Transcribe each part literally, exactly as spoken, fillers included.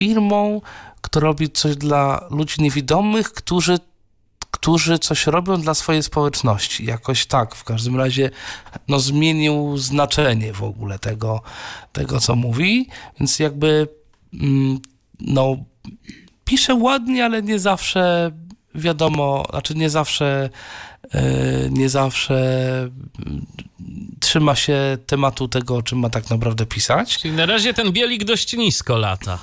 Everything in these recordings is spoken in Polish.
firmą, która robi coś dla ludzi niewidomych, którzy którzy coś robią dla swojej społeczności. Jakoś tak, w każdym razie no, zmienił znaczenie w ogóle tego, tego, co mówi, więc jakby mm, no, pisze ładnie, ale nie zawsze wiadomo, znaczy nie zawsze yy, nie zawsze trzyma się tematu tego, o czym ma tak naprawdę pisać. Czyli na razie ten Bielik dość nisko lata.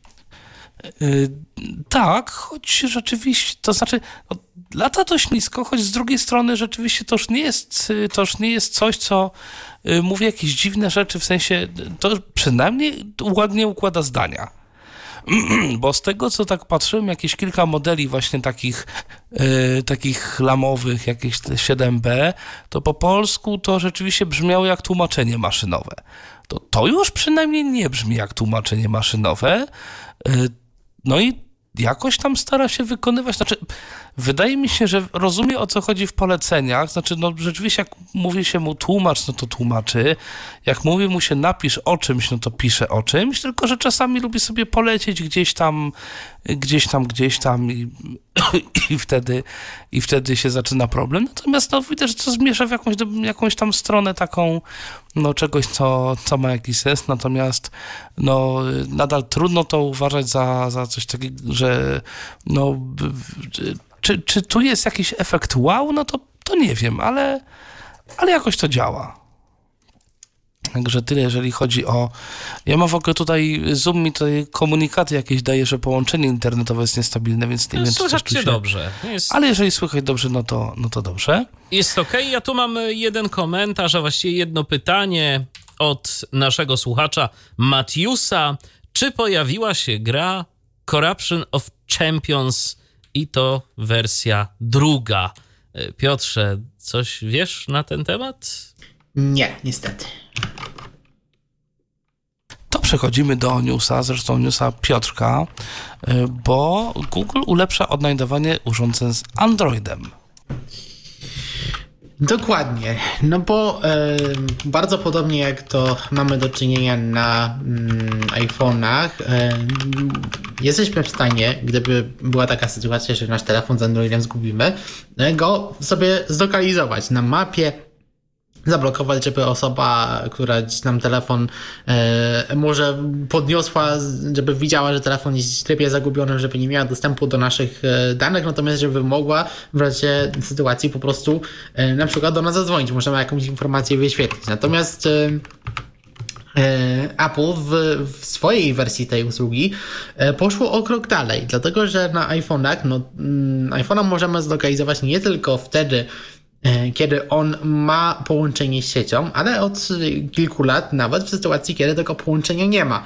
Yy, tak, choć rzeczywiście, to znaczy no, lata dość nisko, choć z drugiej strony rzeczywiście to już nie jest, to już nie jest coś, co yy, mówi jakieś dziwne rzeczy, w sensie to przynajmniej ładnie układa zdania. Bo z tego, co tak patrzyłem, jakieś kilka modeli właśnie takich, yy, takich lamowych, jakieś siedem B, to po polsku to rzeczywiście brzmiało jak tłumaczenie maszynowe. To, to już przynajmniej nie brzmi jak tłumaczenie maszynowe. Yy, no i jakoś tam stara się wykonywać, znaczy wydaje mi się, że rozumie, o co chodzi w poleceniach, znaczy no rzeczywiście jak mówi się mu tłumacz, no to tłumaczy, jak mówi mu się napisz o czymś, no to pisze o czymś, tylko że czasami lubi sobie polecieć gdzieś tam, gdzieś tam, gdzieś tam i, i wtedy i wtedy się zaczyna problem, natomiast no widać, że to zmierza w jakąś, jakąś tam stronę taką, no czegoś, co, co ma jakiś sens, natomiast no nadal trudno to uważać za, za coś takiego, że no czy, czy tu jest jakiś efekt wow, no to, to nie wiem, ale, ale jakoś to działa. Także tyle, jeżeli chodzi o... Ja mam w ogóle tutaj, Zoom mi tutaj komunikaty jakieś daje, że połączenie internetowe jest niestabilne, więc nie no, wiem, czy coś tu się... dobrze. Jest... Ale jeżeli słychać dobrze, no to, no to dobrze. Jest okej. Okay. Ja tu mam jeden komentarz, a właściwie jedno pytanie od naszego słuchacza Matiusa. Czy pojawiła się gra Corruption of Champions i to wersja druga? Piotrze, coś wiesz na ten temat? Nie, niestety. To przechodzimy do newsa, zresztą newsa Piotrka, bo Google ulepsza odnajdowanie urządzeń z Androidem. Dokładnie, no bo e, bardzo podobnie jak to mamy do czynienia na mm, iPhone'ach, e, jesteśmy w stanie, gdyby była taka sytuacja, że nasz telefon z Androidem zgubimy, go sobie zlokalizować na mapie, zablokować, żeby osoba, która gdzieś nam telefon e, może podniosła, żeby widziała, że telefon jest w trybie zagubionym, żeby nie miała dostępu do naszych e, danych, natomiast żeby mogła w razie sytuacji po prostu e, na przykład do nas zadzwonić, możemy jakąś informację wyświetlić. Natomiast e, e, Apple w, w swojej wersji tej usługi e, poszło o krok dalej, dlatego że na iPhone'ach, no mm, iPhone'a możemy zlokalizować nie tylko wtedy, kiedy on ma połączenie z siecią, ale od kilku lat nawet w sytuacji, kiedy tego połączenia nie ma.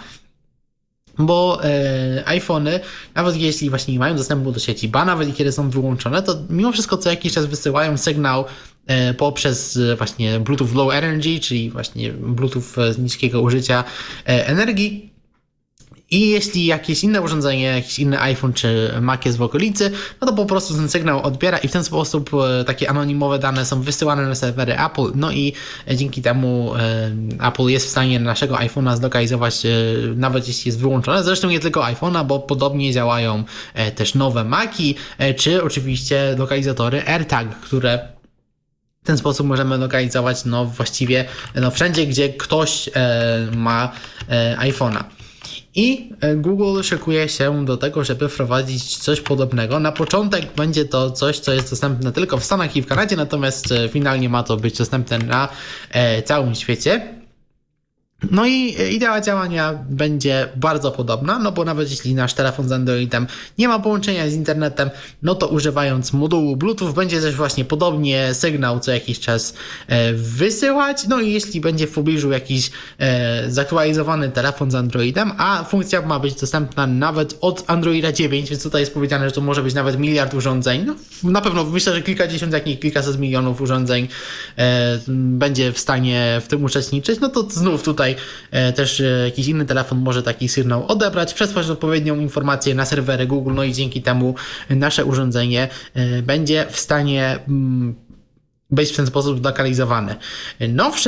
Bo e, iPhony, nawet jeśli właśnie nie mają dostępu do sieci, ba nawet kiedy są wyłączone, to mimo wszystko co jakiś czas wysyłają sygnał e, poprzez właśnie Bluetooth Low Energy, czyli właśnie Bluetooth z niskiego użycia e, energii. I jeśli jakieś inne urządzenie, jakiś inny iPhone czy Mac jest w okolicy, no to po prostu ten sygnał odbiera i w ten sposób takie anonimowe dane są wysyłane na serwery Apple. No i dzięki temu Apple jest w stanie naszego iPhone'a zlokalizować, nawet jeśli jest wyłączone. Zresztą nie tylko iPhone'a, bo podobnie działają też nowe Maci, czy oczywiście lokalizatory AirTag, które w ten sposób możemy lokalizować no właściwie no wszędzie, gdzie ktoś ma iPhone'a. I Google szykuje się do tego, żeby wprowadzić coś podobnego. Na początek będzie to coś, co jest dostępne tylko w Stanach i w Kanadzie, natomiast finalnie ma to być dostępne na całym świecie. No i idea działania będzie bardzo podobna, no bo nawet jeśli nasz telefon z Androidem nie ma połączenia z internetem, no to używając modułu Bluetooth będzie też właśnie podobnie sygnał co jakiś czas e, wysyłać, no i jeśli będzie w pobliżu jakiś e, zaktualizowany telefon z Androidem, a funkcja ma być dostępna nawet od Androida dziewięć, więc tutaj jest powiedziane, że to może być nawet miliard urządzeń, no na pewno myślę, że kilkadziesiąt, jak nie kilkaset milionów urządzeń e, będzie w stanie w tym uczestniczyć, no to znów tutaj też jakiś inny telefon może taki sygnał odebrać, przesłać odpowiednią informację na serwery Google, no i dzięki temu nasze urządzenie będzie w stanie być w ten sposób zlokalizowane. Nowsze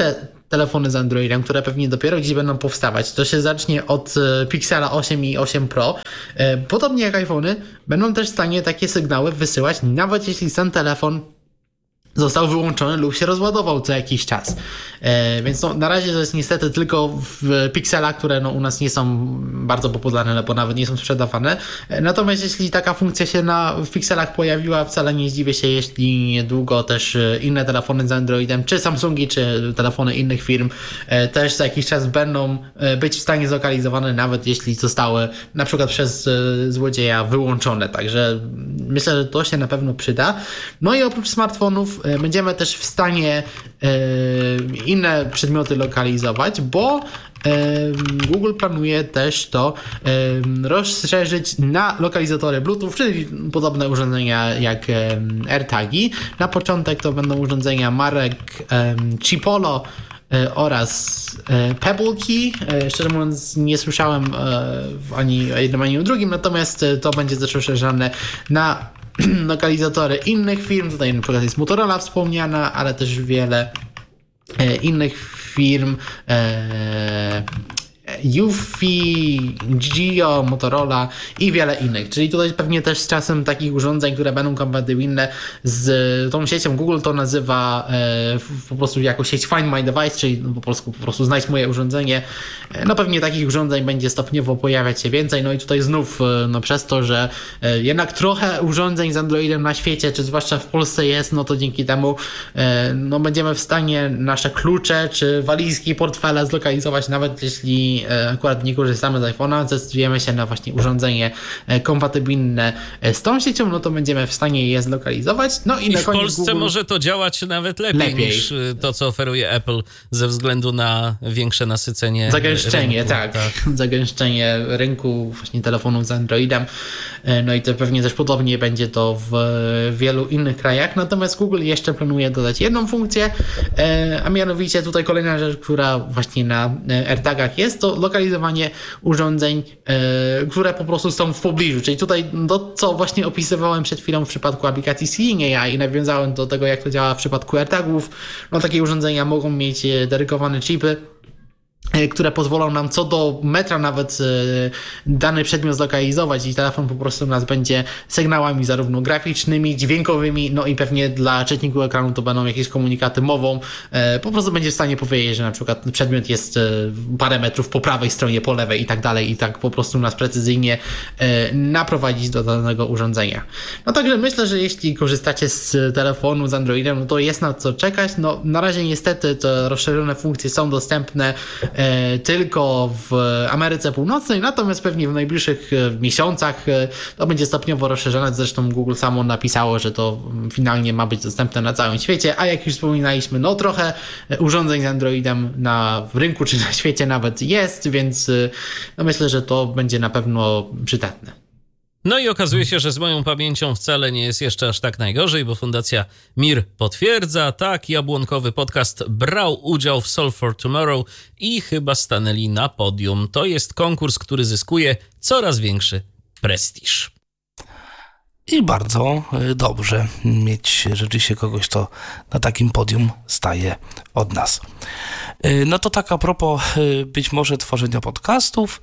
telefony z Androidem, które pewnie dopiero gdzieś będą powstawać. To się zacznie od Pixela osiem i osiem Pro. Podobnie jak iPhony, będą też w stanie takie sygnały wysyłać, nawet jeśli ten telefon został wyłączony lub się rozładował co jakiś czas. E, więc no, na razie to jest niestety tylko w pikselach, które no, u nas nie są bardzo popularne, bo nawet nie są sprzedawane. E, natomiast jeśli taka funkcja się na, w pikselach pojawiła, wcale nie zdziwię się, jeśli niedługo też inne telefony z Androidem, czy Samsungi, czy telefony innych firm e, też za jakiś czas będą być w stanie zlokalizowane, nawet jeśli zostały na przykład przez e, złodzieja wyłączone. Także myślę, że to się na pewno przyda. No i oprócz smartfonów będziemy też w stanie e, inne przedmioty lokalizować, bo e, Google planuje też to e, rozszerzyć na lokalizatory Bluetooth, czyli podobne urządzenia jak e, AirTagi. Na początek to będą urządzenia marek e, Chipolo e, oraz e, Pebble Key. E, szczerze mówiąc nie słyszałem e, ani o jednym, ani o drugim, natomiast e, to będzie też rozszerzane na lokalizatory innych firm. Tutaj na przykład jest Motorola wspomniana, ale też wiele e, innych firm. E, Eufy, Geo, Motorola i wiele innych. Czyli tutaj pewnie też z czasem takich urządzeń, które będą kompatybilne z tą siecią, Google to nazywa e, po prostu jako sieć Find My Device, czyli po polsku po prostu znajdź moje urządzenie. E, no pewnie takich urządzeń będzie stopniowo pojawiać się więcej. No i tutaj znów e, no przez to, że e, jednak trochę urządzeń z Androidem na świecie, czy zwłaszcza w Polsce jest, no to dzięki temu e, no będziemy w stanie nasze klucze, czy walizki, portfele zlokalizować, nawet jeśli akurat nie korzystamy z iPhone'a, zdecydujemy się na właśnie urządzenie kompatybilne z tą siecią, no to będziemy w stanie je zlokalizować. No i, I na w koniec Polsce Google... może to działać nawet lepiej, lepiej niż to, co oferuje Apple ze względu na większe nasycenie Zagęszczenie, rynku. tak. tak. Zagęszczenie rynku właśnie telefonów z Androidem. No i to pewnie też podobnie będzie to w wielu innych krajach. Natomiast Google jeszcze planuje dodać jedną funkcję, a mianowicie tutaj kolejna rzecz, która właśnie na AirTagach jest, to lokalizowanie urządzeń, e, które po prostu są w pobliżu. Czyli tutaj to, co właśnie opisywałem przed chwilą w przypadku aplikacji Seeing A I i nawiązałem do tego, jak to działa w przypadku AirTagów. No takie urządzenia mogą mieć dedykowane chipy, które pozwolą nam co do metra nawet dany przedmiot zlokalizować i telefon po prostu nas będzie sygnałami zarówno graficznymi, dźwiękowymi, no i pewnie dla czytników ekranu to będą jakieś komunikaty mową. Po prostu będzie w stanie powiedzieć, że na przykład przedmiot jest parę metrów po prawej stronie, po lewej i tak dalej i tak po prostu nas precyzyjnie naprowadzić do danego urządzenia. No także myślę, że jeśli korzystacie z telefonu z Androidem, no to jest na co czekać. No na razie niestety te rozszerzone funkcje są dostępne tylko w Ameryce Północnej, natomiast pewnie w najbliższych miesiącach to będzie stopniowo rozszerzone. Zresztą Google samo napisało, że to finalnie ma być dostępne na całym świecie, a jak już wspominaliśmy, no trochę urządzeń z Androidem na rynku czy na świecie nawet jest, więc no myślę, że to będzie na pewno przydatne. No i okazuje się, że z moją pamięcią wcale nie jest jeszcze aż tak najgorzej, bo Fundacja Mir potwierdza, tak, Jabłonkowy Podcast brał udział w Solve for Tomorrow i chyba stanęli na podium. To jest konkurs, który zyskuje coraz większy prestiż. I bardzo dobrze mieć rzeczywiście kogoś, kto na takim podium staje od nas. No to tak a propos być może tworzenia podcastów.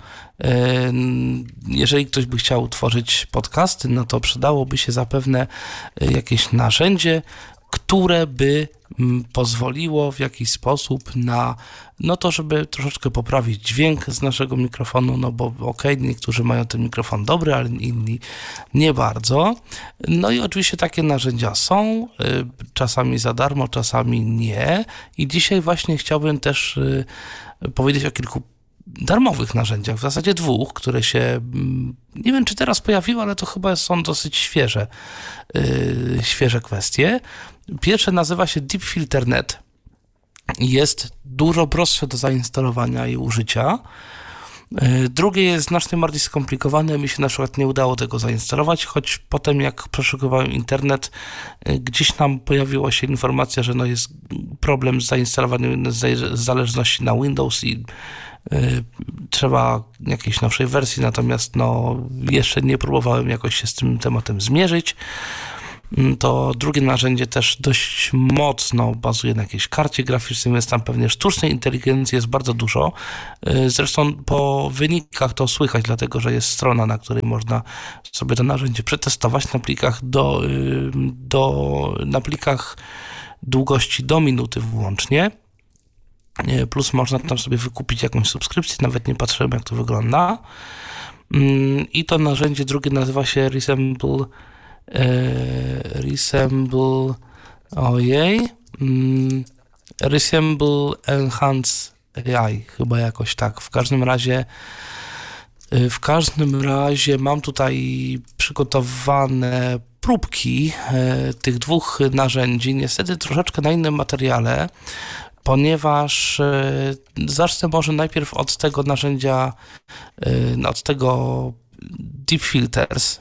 Jeżeli ktoś by chciał tworzyć podcasty, no to przydałoby się zapewne jakieś narzędzie, które by pozwoliło w jakiś sposób na no to, żeby troszeczkę poprawić dźwięk z naszego mikrofonu, no bo okej, okay, niektórzy mają ten mikrofon dobry, ale inni nie bardzo. No i oczywiście takie narzędzia są, czasami za darmo, czasami nie. I dzisiaj właśnie chciałbym też powiedzieć o kilku darmowych narzędziach, w zasadzie dwóch, które się, nie wiem czy teraz pojawiły, ale to chyba są dosyć świeże, yy, świeże kwestie. Pierwsze nazywa się Deep Filter kropka net. Jest dużo prostsze do zainstalowania i użycia. Yy, drugie jest znacznie bardziej skomplikowane. Mi się na przykład nie udało tego zainstalować, choć potem jak przeszukowałem internet, yy, gdzieś nam pojawiła się informacja, że no jest problem z zainstalowaniem z zależności na Windows i Yy, trzeba jakiejś nowszej wersji, natomiast no jeszcze nie próbowałem jakoś się z tym tematem zmierzyć. To drugie narzędzie też dość mocno bazuje na jakiejś karcie graficznej, więc tam pewnie sztucznej inteligencji jest bardzo dużo. Zresztą po wynikach to słychać, dlatego że jest strona, na której można sobie to narzędzie przetestować na plikach do, do na plikach długości do minuty włącznie. Plus można tam sobie wykupić jakąś subskrypcję, nawet nie patrzyłem, jak to wygląda. I to narzędzie drugie nazywa się Resemble Resemble ojej Resemble Enhance A I, chyba jakoś tak. W każdym razie w każdym razie mam tutaj przygotowane próbki tych dwóch narzędzi, niestety troszeczkę na innym materiale, ponieważ zacznę może najpierw od tego narzędzia, od tego Deep Filters.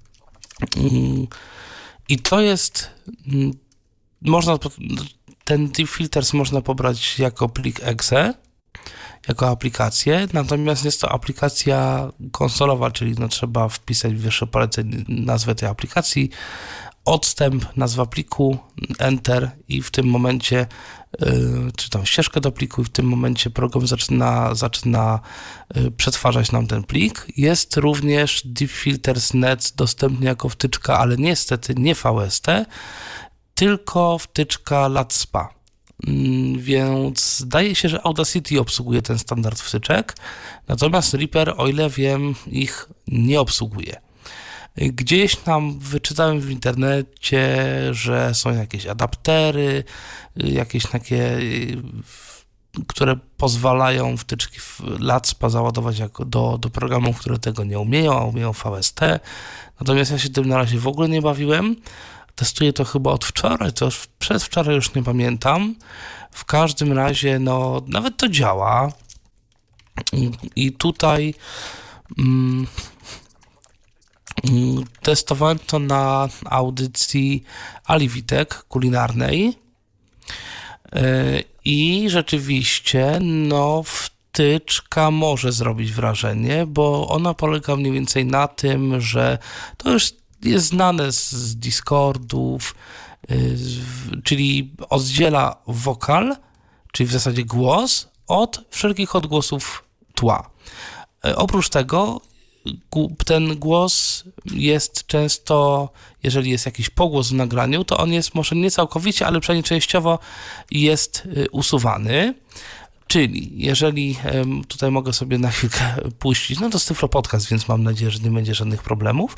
I to jest, można, ten Deep Filters można pobrać jako plik exe, jako aplikację, natomiast jest to aplikacja konsolowa, czyli no trzeba wpisać w wyższe polecenie nazwę tej aplikacji, odstęp, nazwa pliku, enter i w tym momencie, yy, czy tam ścieżkę do pliku i w tym momencie program zaczyna, zaczyna yy, przetwarzać nam ten plik. Jest również Deep Filters kropka net dostępny jako wtyczka, ale niestety nie V S T, tylko wtyczka LATSPA. Yy, więc zdaje się, że Audacity obsługuje ten standard wtyczek, natomiast Reaper, o ile wiem, ich nie obsługuje. Gdzieś tam wyczytałem w internecie, że są jakieś adaptery, jakieś takie, które pozwalają wtyczki LATSPA załadować jako do, do programów, które tego nie umieją, a umieją V S T. Natomiast ja się tym na razie w ogóle nie bawiłem. Testuję to chyba od wczoraj, to już przedwczoraj już nie pamiętam. W każdym razie, no, nawet to działa. I tutaj... Mm, testowałem to na audycji Ali Witek kulinarnej i rzeczywiście no wtyczka może zrobić wrażenie, bo ona polega mniej więcej na tym, że to już jest znane z Discordów, czyli oddziela wokal, czyli w zasadzie głos od wszelkich odgłosów tła. Oprócz tego ten głos jest często, jeżeli jest jakiś pogłos w nagraniu, to on jest może nie całkowicie, ale przynajmniej częściowo jest usuwany. Czyli jeżeli tutaj mogę sobie na chwilkę puścić, no to jest Tyflo Podcast, więc mam nadzieję, że nie będzie żadnych problemów.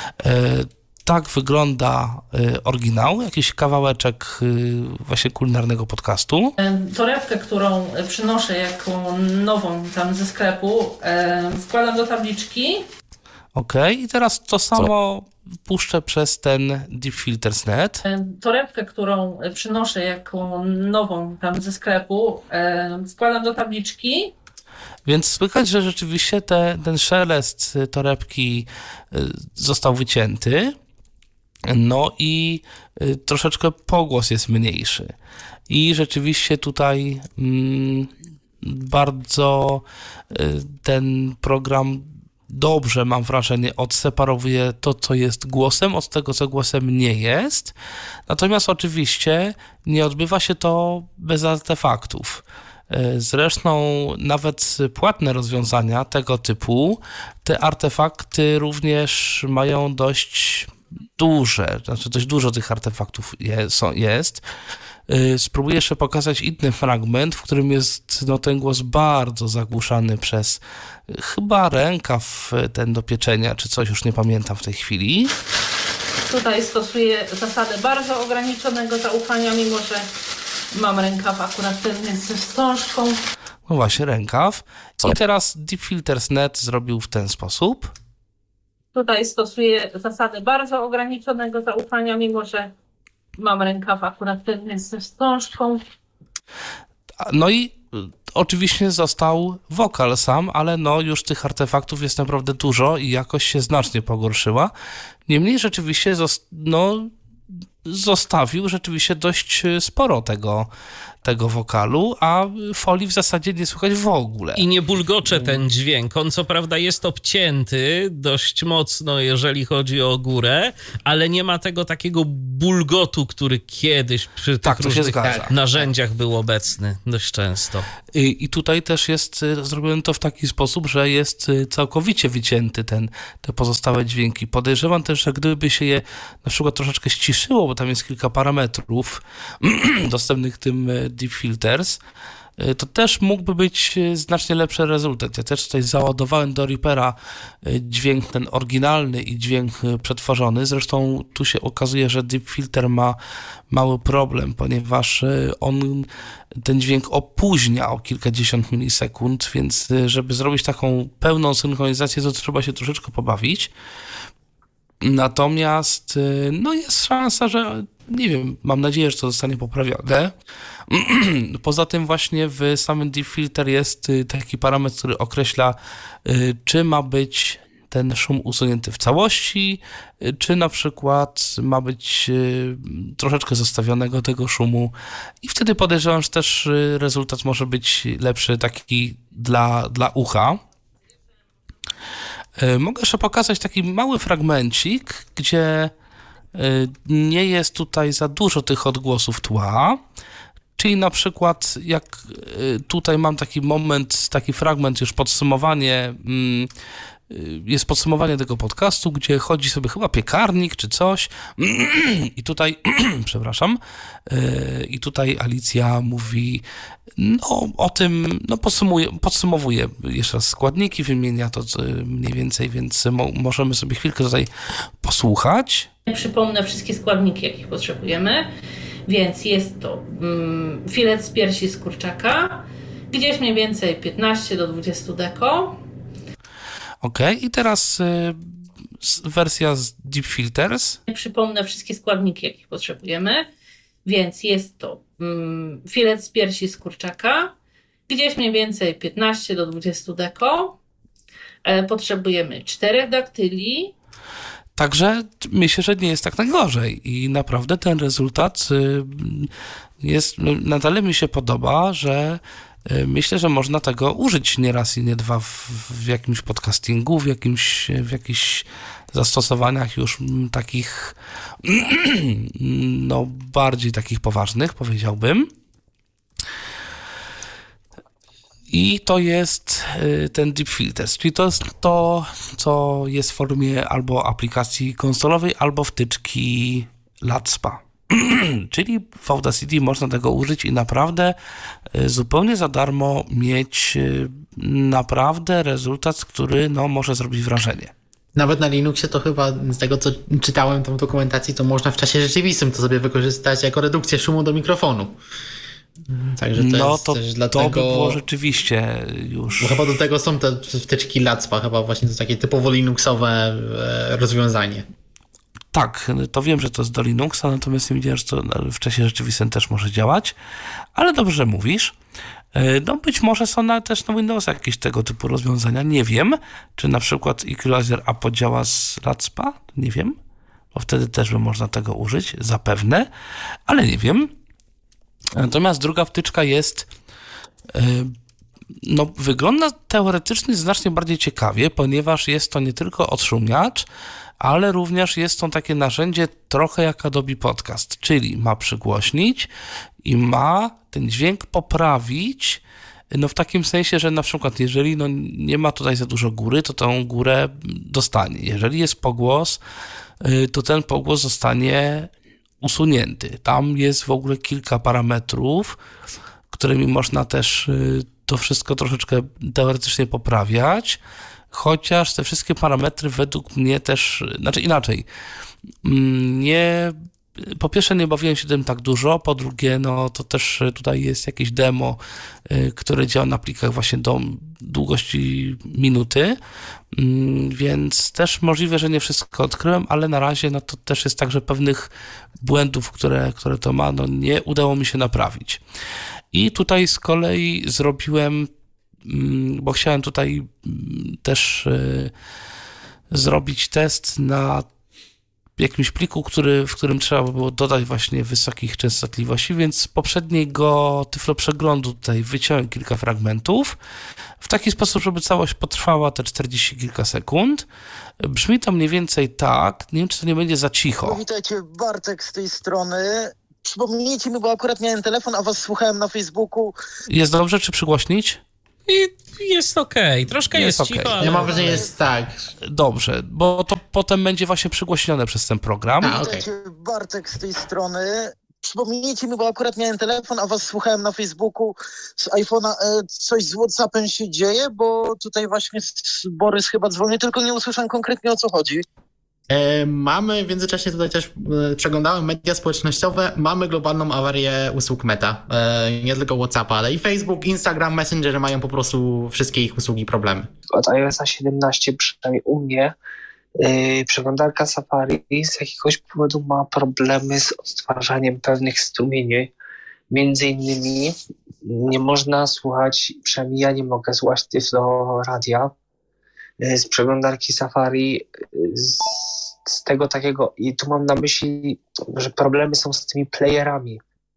Tak wygląda oryginał, jakiś kawałeczek właśnie kulinarnego podcastu. Torebkę, którą przynoszę jako nową tam ze sklepu, wkładam do tabliczki. Okej, okay. I teraz to samo puszczę przez ten Deep Filters kropka net. Torebkę, którą przynoszę jako nową tam ze sklepu, wkładam do tabliczki. Więc słychać, że rzeczywiście te, ten szelest torebki został wycięty. No i troszeczkę pogłos jest mniejszy. I rzeczywiście tutaj mm, bardzo ten program dobrze, mam wrażenie, odseparowuje to, co jest głosem, od tego, co głosem nie jest. Natomiast oczywiście nie odbywa się to bez artefaktów. Zresztą nawet płatne rozwiązania tego typu, te artefakty również mają dość duże, znaczy dość dużo tych artefaktów jest. Spróbuję jeszcze pokazać inny fragment, w którym jest no, ten głos bardzo zagłuszany przez chyba rękaw ten do pieczenia, czy coś, już nie pamiętam w tej chwili. Tutaj stosuję zasadę bardzo ograniczonego zaufania, mimo że mam rękaw akurat ten ze wstążką. No właśnie, rękaw. I teraz Deep Filters kropka net zrobił w ten sposób. Tutaj stosuję zasadę bardzo ograniczonego zaufania, mimo że mam rękaw akurat ten ze wstążką. No i oczywiście został wokal sam, ale no już tych artefaktów jest naprawdę dużo i jakość się znacznie pogorszyła. Niemniej rzeczywiście no, zostawił rzeczywiście dość sporo tego, tego wokalu, a folii w zasadzie nie słychać w ogóle. I nie bulgocze ten dźwięk. On co prawda jest obcięty dość mocno, jeżeli chodzi o górę, ale nie ma tego takiego bulgotu, który kiedyś przy Tak, tych to się różnych zgadza. narzędziach był obecny dość często. I, I tutaj też jest y, zrobione to w taki sposób, że jest y, całkowicie wycięty ten, te pozostałe dźwięki. Podejrzewam też, że gdyby się je na przykład troszeczkę ściszyło, bo tam jest kilka parametrów dostępnych tym y, Deep Filters, y, to też mógłby być y, znacznie lepszy rezultat. Ja też tutaj załadowałem do Reapera y, dźwięk ten oryginalny i dźwięk y, przetworzony. Zresztą tu się okazuje, że Deep Filter ma mały problem, ponieważ y, on ten dźwięk opóźnia o kilkadziesiąt milisekund, więc y, żeby zrobić taką pełną synchronizację, to trzeba się troszeczkę pobawić. Natomiast y, no jest szansa, że nie wiem, mam nadzieję, że to zostanie poprawione. Poza tym właśnie w samym Deep Filter jest y, taki parametr, który określa, y, czy ma być ten szum usunięty w całości, y, czy na przykład ma być y, troszeczkę zostawionego tego szumu i wtedy podejrzewam, że też y, rezultat może być lepszy taki dla, dla ucha. Y, Mogę jeszcze pokazać taki mały fragmencik, gdzie y, nie jest tutaj za dużo tych odgłosów tła, czyli na przykład jak y, tutaj mam taki moment, taki fragment, już podsumowanie, mm, y, jest podsumowanie tego podcastu, gdzie chodzi sobie chyba piekarnik czy coś i tutaj, przepraszam, y, i tutaj Alicja mówi no o tym, no podsumuje, podsumowuje jeszcze raz składniki, wymienia to y, mniej więcej, więc mo- możemy sobie chwilkę tutaj posłuchać. Przypomnę wszystkie składniki, jakich potrzebujemy. Więc jest to mm, filet z piersi z kurczaka, gdzieś mniej więcej piętnaście do dwudziestu deko. Ok, i teraz y, s- wersja z Deep Filters. Przypomnę wszystkie składniki, jakich potrzebujemy. Więc jest to mm, filet z piersi z kurczaka, gdzieś mniej więcej piętnaście do dwudziestu deko. E, potrzebujemy czterech daktyli. Także myślę, że nie jest tak najgorzej i naprawdę ten rezultat y, jest, no, na tyle mi się podoba, że y, myślę, że można tego użyć nie raz i nie dwa w, w jakimś podcastingu, w, jakimś, w jakichś zastosowaniach już mm, takich no bardziej takich poważnych, powiedziałbym. I to jest y, ten Deep Filters, czyli to jest to, co jest w formie albo aplikacji konsolowej, albo wtyczki LADSPA. Czyli w Audacity można tego użyć i naprawdę y, zupełnie za darmo mieć y, naprawdę rezultat, który no, może zrobić wrażenie. Nawet na Linuxie to chyba z tego, co czytałem tam w dokumentacji, to można w czasie rzeczywistym to sobie wykorzystać jako redukcję szumu do mikrofonu. Także to no jest to, też to dlatego... by było rzeczywiście już... Bo chyba do tego są te wtyczki LADSPA, chyba właśnie to takie typowo Linuxowe e, rozwiązanie. Tak, to wiem, że to jest do Linuxa, natomiast nie widziałem, że to w czasie rzeczywistym też może działać, ale dobrze że mówisz. No być może są na, też na Windowsa jakieś tego typu rozwiązania, nie wiem, czy na przykład Equalizer A podziała z LADSPA, nie wiem, bo wtedy też by można tego użyć, zapewne, ale nie wiem. Natomiast druga wtyczka jest, no wygląda teoretycznie znacznie bardziej ciekawie, ponieważ jest to nie tylko odszumiacz, ale również jest to takie narzędzie trochę jak Adobe Podcast, czyli ma przygłośnić i ma ten dźwięk poprawić, no w takim sensie, że na przykład jeżeli no nie ma tutaj za dużo góry, to tą górę dostanie. Jeżeli jest pogłos, to ten pogłos zostanie usunięty. Tam jest w ogóle kilka parametrów, którymi można też to wszystko troszeczkę teoretycznie poprawiać, chociaż te wszystkie parametry według mnie też, znaczy inaczej, nie, po pierwsze nie bawiłem się tym tak dużo, po drugie no to też tutaj jest jakieś demo, które działa na plikach właśnie do długości minuty, więc też możliwe, że nie wszystko odkryłem, ale na razie no to też jest tak, że pewnych błędów, które, które to ma, no nie udało mi się naprawić. I tutaj z kolei zrobiłem, bo chciałem tutaj też zrobić test na jakimś pliku, który, w którym trzeba było dodać właśnie wysokich częstotliwości, więc z poprzedniego tyfloprzeglądu tutaj wyciąłem kilka fragmentów w taki sposób, żeby całość potrwała te czterdzieści kilka sekund. Brzmi to mniej więcej tak, nie wiem, czy to nie będzie za cicho. No, witajcie, Bartek z tej strony. Przypomnijcie mi, bo akurat miałem telefon, a was słuchałem na Facebooku. Jest dobrze, czy przygłośnić? I jest okej, troszkę Jest jest, okej. cicho, ale... Ja mam wrażenie, że jest tak. Dobrze, bo to potem będzie właśnie przygłośnione przez ten program. A, okej. Witajcie, Bartek z tej strony. Przypomnijcie mi, bo akurat miałem telefon, a was słuchałem na Facebooku z iPhone'a. E, coś z WhatsAppem się dzieje, bo tutaj właśnie z- Borys chyba dzwoni, tylko nie usłyszałem konkretnie, o co chodzi. E, mamy w międzyczasie tutaj też e, przeglądałem media społecznościowe, mamy globalną awarię usług Meta. E, nie tylko WhatsAppa, ale i Facebook, Instagram, Messenger mają po prostu wszystkie ich usługi problemy. Od iOS siedemnaście, przynajmniej u mnie, yy, przeglądarka Safari z jakiegoś powodu ma problemy z odtwarzaniem pewnych strumieni. Między innymi nie można słuchać, przynajmniej ja nie mogę słuchać Tyflo Radia yy, z przeglądarki Safari yy, z, z tego takiego, i tu mam na myśli, że problemy są z tymi playerami.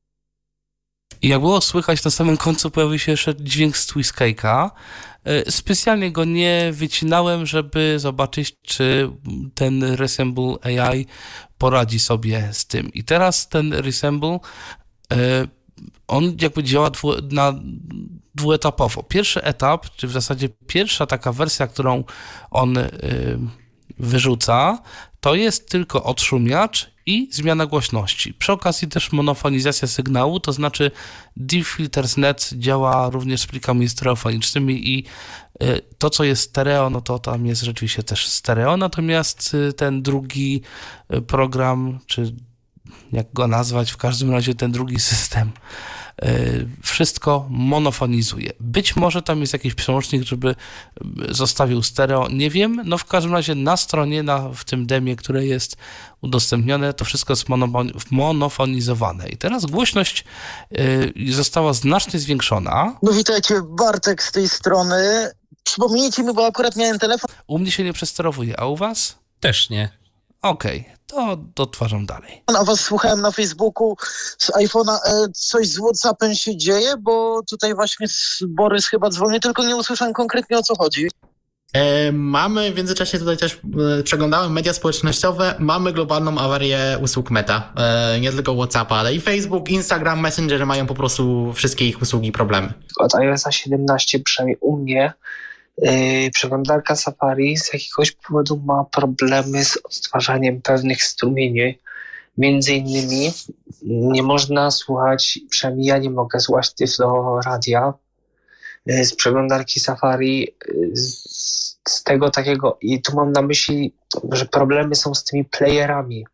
I jak było słychać, na samym końcu pojawił się jeszcze dźwięk z Twiskake'a. Y, Specjalnie go nie wycinałem, żeby zobaczyć, czy ten Resemble A I poradzi sobie z tym. I teraz ten Resemble, y, on jakby działa dwu, na dwuetapowo. Pierwszy etap, czy w zasadzie pierwsza taka wersja, którą on y, wyrzuca, to jest tylko odszumiacz i zmiana głośności. Przy okazji też monofonizacja sygnału, to znaczy Deep Filters Net działa również z plikami stereofonicznymi i y, to, co jest stereo, no to tam jest rzeczywiście też stereo, natomiast y, ten drugi y, program, czy jak go nazwać, w każdym razie ten drugi system, y, wszystko monofonizuje. Być może tam jest jakiś przełącznik, żeby y, zostawił stereo, nie wiem, no w każdym razie na stronie, na, w tym demie, które jest udostępnione, to wszystko jest monofon- monofonizowane. I teraz głośność y, została znacznie zwiększona. No witajcie, Bartek z tej strony. Przypomnijcie mi, bo akurat miałem telefon. U mnie się nie przesterowuje, a u was? Też nie. Okej, to odtwarzam dalej. A was słuchałem na Facebooku z iPhone'a. E, coś z WhatsAppem się dzieje, bo tutaj właśnie z Borys chyba dzwoni, tylko nie usłyszałem konkretnie, o co chodzi. E, mamy w międzyczasie tutaj też e, przeglądałem media społecznościowe, mamy globalną awarię usług Meta. E, nie tylko WhatsAppa, ale i Facebook, Instagram, Messenger mają po prostu wszystkie ich usługi problemy. Od iOS siedemnaście, przynajmniej u mnie, yy, przeglądarka Safari z jakiegoś powodu ma problemy z odtwarzaniem pewnych strumieni. Między innymi nie można słuchać, przynajmniej ja nie mogę słuchać Tyflo Radia yy, z przeglądarki Safari yy, z, z tego takiego, i tu mam na myśli, że problemy są z tymi playerami.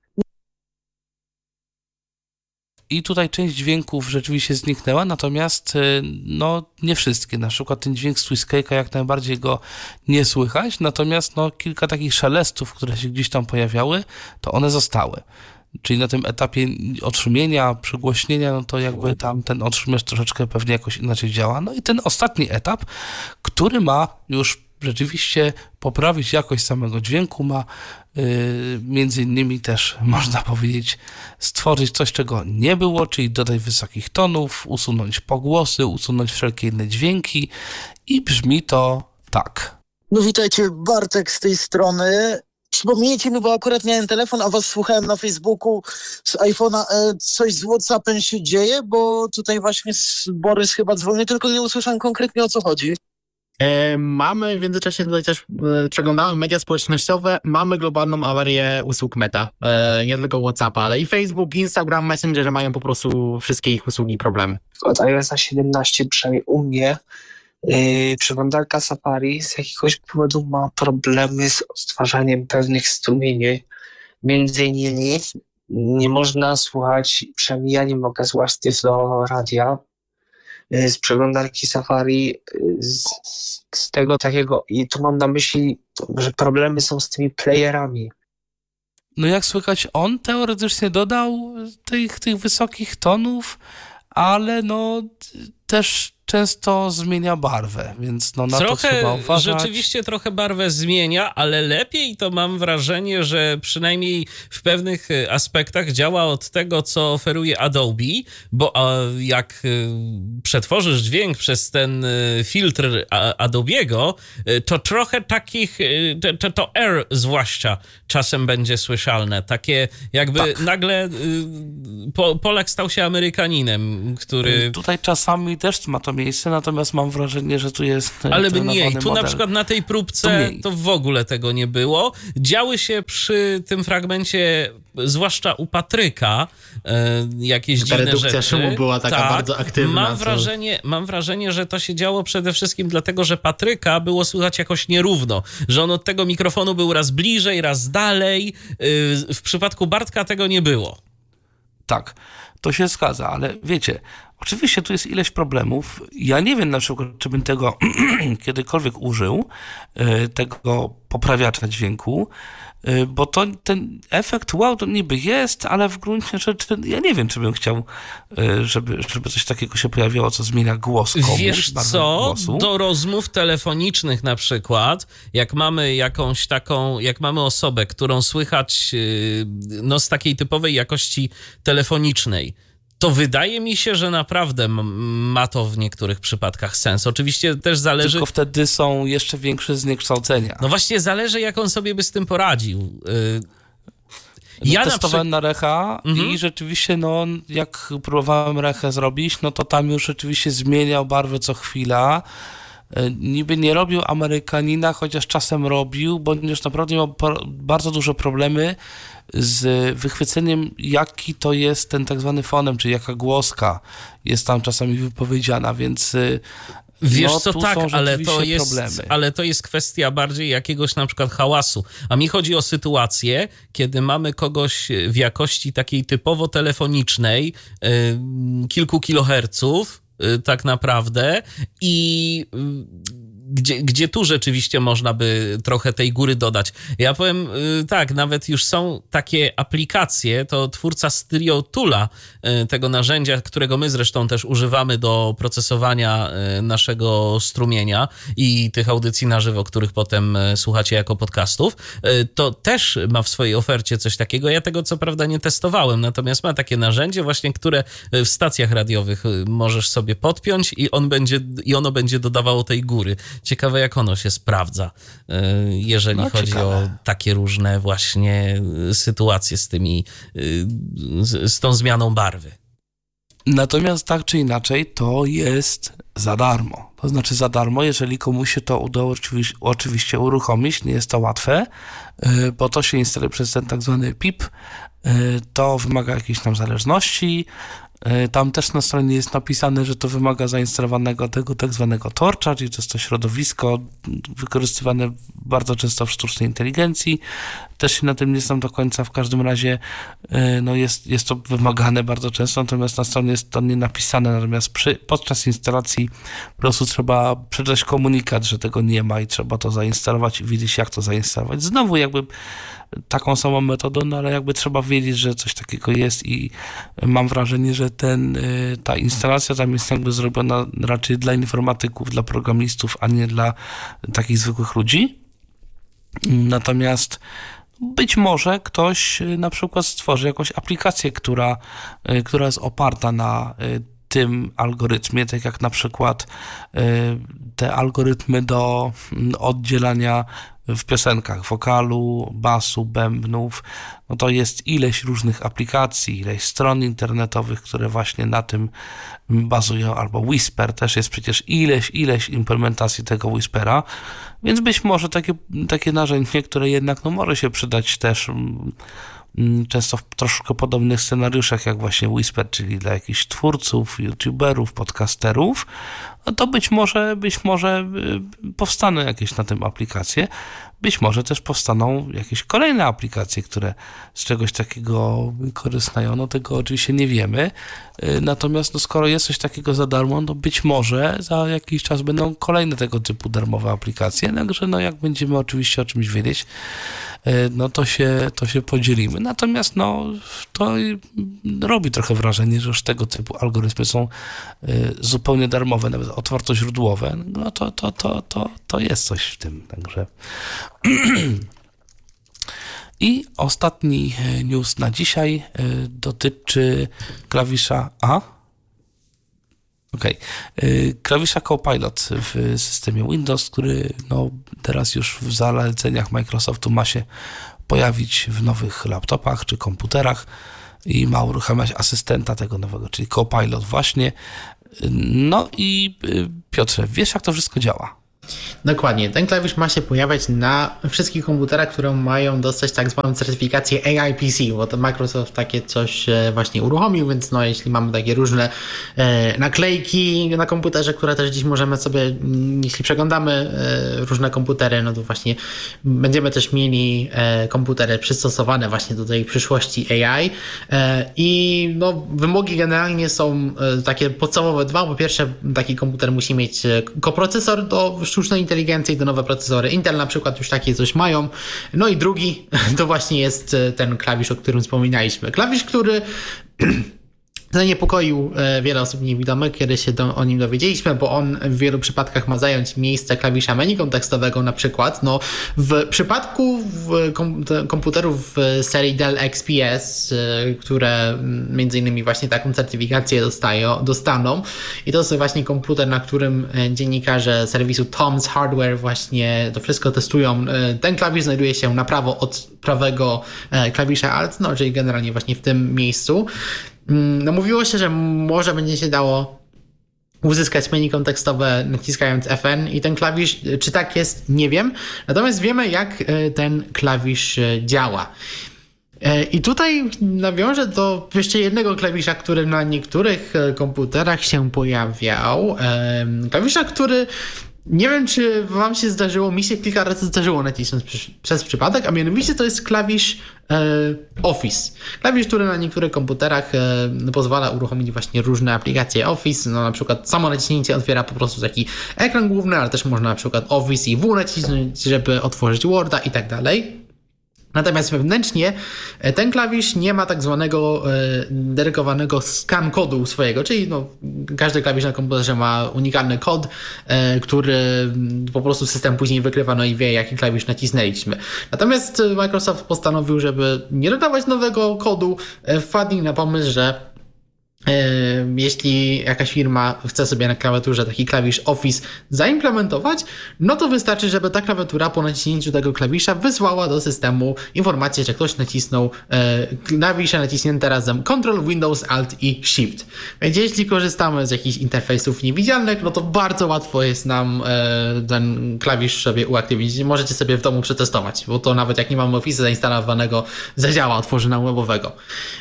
I tutaj część dźwięków rzeczywiście zniknęła, natomiast y, no nie wszystkie. Na przykład ten dźwięk z Twiskake'a jak najbardziej go nie słychać, natomiast no kilka takich szelestów, które się gdzieś tam pojawiały, to one zostały. Czyli na tym etapie odszumienia, przygłośnienia, no to jakby tam ten odszumiacz troszeczkę pewnie jakoś inaczej działa. No i ten ostatni etap, który ma już rzeczywiście poprawić jakość samego dźwięku, ma yy, między innymi też, można powiedzieć, stworzyć coś, czego nie było, czyli dodać wysokich tonów, usunąć pogłosy, usunąć wszelkie inne dźwięki i brzmi to tak. No witajcie, Bartek z tej strony. Przypomnijcie mi, bo akurat miałem telefon, a was słuchałem na Facebooku z iPhone'a. E, coś z WhatsAppem się dzieje, bo tutaj właśnie z Borys chyba dzwoni, tylko nie usłyszałem konkretnie, o co chodzi. E, mamy w międzyczasie tutaj też e, przeglądałem media społecznościowe, mamy globalną awarię usług Meta. E, nie tylko WhatsAppa, ale i Facebook, Instagram, Messenger mają po prostu wszystkie ich usługi problemy. Od iOS siedemnaście, przynajmniej u mnie, yy, przeglądarka Safari z jakiegoś powodu ma problemy z odtwarzaniem pewnych strumieni. Między innymi nie można słuchać, przynajmniej ja nie mogę słuchać Tyflo Radia yy, z przeglądarki Safari yy, z, z tego takiego, i tu mam na myśli, że problemy są z tymi playerami. No jak słychać, on teoretycznie dodał tych, tych wysokich tonów, ale no też często zmienia barwę, więc no na trochę, to trzeba uważać. Rzeczywiście trochę barwę zmienia, ale lepiej to mam wrażenie, że przynajmniej w pewnych aspektach działa od tego, co oferuje Adobe, bo jak przetworzysz dźwięk przez ten filtr Adobe'ego, to trochę takich, to, to R zwłaszcza czasem będzie słyszalne. Takie jakby tak. nagle Polak stał się Amerykaninem, który... Tutaj czasami też ma to miejsce, natomiast mam wrażenie, że tu jest... Ale mniej. Tu model. Na przykład na tej próbce to w ogóle tego nie było. Działy się przy tym fragmencie, zwłaszcza u Patryka, e, jakieś Ta dziwne rzeczy. redukcja szumu była taka tak, bardzo aktywna. Mam co... wrażenie, mam wrażenie, że to się działo przede wszystkim dlatego, że Patryka było słychać jakoś nierówno, że on od tego mikrofonu był raz bliżej, raz dalej. W przypadku Bartka tego nie było. Tak, to się zgadza, ale wiecie, oczywiście tu jest ileś problemów. Ja nie wiem na przykład, czy bym tego kiedykolwiek użył, tego poprawiacza dźwięku, bo to ten efekt wow to niby jest, ale w gruncie rzeczy ja nie wiem, czy bym chciał, żeby, żeby coś takiego się pojawiło, co zmienia głos komuś. Wiesz co, głosu. Do rozmów telefonicznych na przykład, jak mamy jakąś taką, jak mamy osobę, którą słychać no, z takiej typowej jakości telefonicznej, to wydaje mi się, że naprawdę ma to w niektórych przypadkach sens. Oczywiście też zależy... Tylko wtedy są jeszcze większe zniekształcenia. No właśnie zależy, jak on sobie by z tym poradził. Ja testowałem na, przy... na Recha mhm. i rzeczywiście, no, jak próbowałem Rechę zrobić, no to tam już rzeczywiście zmieniał barwę co chwila. Niby nie robił Amerykanina, chociaż czasem robił, bo już naprawdę miał bardzo duże problemy z wychwyceniem, jaki to jest ten tak zwany fonem, czyli jaka głoska jest tam czasami wypowiedziana, więc wiesz no, co, tak, ale to, jest, problemy. ale to jest kwestia bardziej jakiegoś na przykład hałasu. A mi chodzi o sytuację, kiedy mamy kogoś w jakości takiej typowo telefonicznej, yy, kilku kiloherców, tak naprawdę i gdzie, gdzie tu rzeczywiście można by trochę tej góry dodać. Ja powiem tak, nawet już są takie aplikacje, to twórca Stereo Toola, tego narzędzia, którego my zresztą też używamy do procesowania naszego strumienia i tych audycji na żywo, których potem słuchacie jako podcastów, to też ma w swojej ofercie coś takiego. Ja tego co prawda nie testowałem, natomiast ma takie narzędzie właśnie, które w stacjach radiowych możesz sobie podpiąć i on będzie, i ono będzie dodawało tej góry. Ciekawe, jak ono się sprawdza, jeżeli no, chodzi ciekawe. o takie różne właśnie sytuacje z tymi, z, z tą zmianą barwy. Natomiast tak czy inaczej, to jest za darmo. To znaczy za darmo, jeżeli komuś się to udało oczywiście, oczywiście uruchomić, nie jest to łatwe, bo to się instaluje przez ten tak zwany P I P, to wymaga jakiejś tam zależności. Tam też na stronie jest napisane, że to wymaga zainstalowanego tego tak zwanego torcza, czyli to jest to środowisko wykorzystywane bardzo często w sztucznej inteligencji. Też się na tym nie znam do końca, w każdym razie no jest, jest to wymagane bardzo często, natomiast na stronie jest to nie napisane, natomiast przy, podczas instalacji po prostu trzeba przeczytać komunikat, że tego nie ma i trzeba to zainstalować i wiedzieć, jak to zainstalować. Znowu jakby taką samą metodą, no ale jakby trzeba wiedzieć, że coś takiego jest i mam wrażenie, że ten, ta instalacja tam jest jakby zrobiona raczej dla informatyków, dla programistów, a nie dla takich zwykłych ludzi. Natomiast być może ktoś na przykład stworzy jakąś aplikację, która, która jest oparta na tym algorytmie, tak jak na przykład te algorytmy do oddzielania w piosenkach wokalu, basu, bębnów, no to jest ileś różnych aplikacji, ileś stron internetowych, które właśnie na tym bazują, albo Whisper też jest przecież ileś, ileś implementacji tego Whispera, więc być może takie, takie narzędzie, które jednak no, może się przydać też często w troszkę podobnych scenariuszach jak właśnie Whisper, czyli dla jakichś twórców, youtuberów, podcasterów, no to być może, być może powstaną jakieś na tym aplikacje. być może też powstaną jakieś kolejne aplikacje, które z czegoś takiego korzystają. No tego oczywiście nie wiemy. Natomiast no, skoro jest coś takiego za darmo, no być może za jakiś czas będą kolejne tego typu darmowe aplikacje. Także no jak będziemy oczywiście o czymś wiedzieć, no to się, to się podzielimy. Natomiast no to robi trochę wrażenie, że już tego typu algorytmy są zupełnie darmowe, nawet otwartoźródłowe. No to, to, to, to, to jest coś w tym. Także i ostatni news na dzisiaj dotyczy klawisza A. Okej. Okay. Klawisza Copilot w systemie Windows, który no, teraz już w zaleceniach Microsoftu ma się pojawić w nowych laptopach czy komputerach i ma uruchamiać asystenta tego nowego, czyli Copilot właśnie. No i Piotrze, wiesz jak to wszystko działa? Dokładnie. Ten klawisz ma się pojawiać na wszystkich komputerach, które mają dostać tak zwaną certyfikację A I P C, bo to Microsoft takie coś właśnie uruchomił, więc no jeśli mamy takie różne e, naklejki na komputerze, które też dziś możemy sobie, jeśli przeglądamy e, różne komputery, no to właśnie będziemy też mieli e, komputery przystosowane właśnie do tej przyszłości A I e, i no wymogi generalnie są e, takie podstawowe dwa. Po pierwsze, taki komputer musi mieć koprocesor do sztucznej inteligencji, do nowe procesory. Intel na przykład już takie coś mają. No i drugi to właśnie jest ten klawisz, o którym wspominaliśmy. Klawisz, który zaniepokoił wiele osób niewidomych, kiedy się do, o nim dowiedzieliśmy, bo on w wielu przypadkach ma zająć miejsce klawisza menu kontekstowego na przykład. No, w przypadku w kom, komputerów w serii Dell X P S, które między innymi właśnie taką certyfikację dostają, dostaną i to jest właśnie komputer, na którym dziennikarze serwisu Tom's Hardware właśnie to wszystko testują. Ten klawisz znajduje się na prawo od prawego klawisza Alt, no czyli generalnie właśnie w tym miejscu. No mówiło się, że może będzie się dało uzyskać menu kontekstowe naciskając F N i ten klawisz, czy tak jest, nie wiem. Natomiast wiemy, jak ten klawisz działa. I tutaj nawiążę do jeszcze jednego klawisza, który na niektórych komputerach się pojawiał. Klawisza, który nie wiem, czy wam się zdarzyło, mi się kilka razy zdarzyło nacisnąć przez, przez przypadek, a mianowicie to jest klawisz e, Office. Klawisz, który na niektórych komputerach e, pozwala uruchomić właśnie różne aplikacje Office, no na przykład samo naciśnięcie otwiera po prostu taki ekran główny, ale też można na przykład Office i W nacisnąć, żeby otworzyć Worda i tak dalej. Natomiast wewnętrznie ten klawisz nie ma tak zwanego e, dedykowanego scan kodu swojego, czyli no, każdy klawisz na komputerze ma unikalny kod, e, który po prostu system później wykrywa, no i wie, jaki klawisz nacisnęliśmy. Natomiast Microsoft postanowił, żeby nie dodawać nowego kodu, e, wpadli na pomysł, że jeśli jakaś firma chce sobie na klawiaturze taki klawisz Office zaimplementować, no to wystarczy, żeby ta klawiatura po naciśnięciu tego klawisza wysłała do systemu informację, że ktoś nacisnął klawisze naciśnięte razem Control, Windows, Alt i Shift. Więc jeśli korzystamy z jakichś interfejsów niewidzialnych, no to bardzo łatwo jest nam ten klawisz sobie uaktywnić. Możecie sobie w domu przetestować, bo to nawet jak nie mamy Office zainstalowanego, zadziała od tworzyna webowego.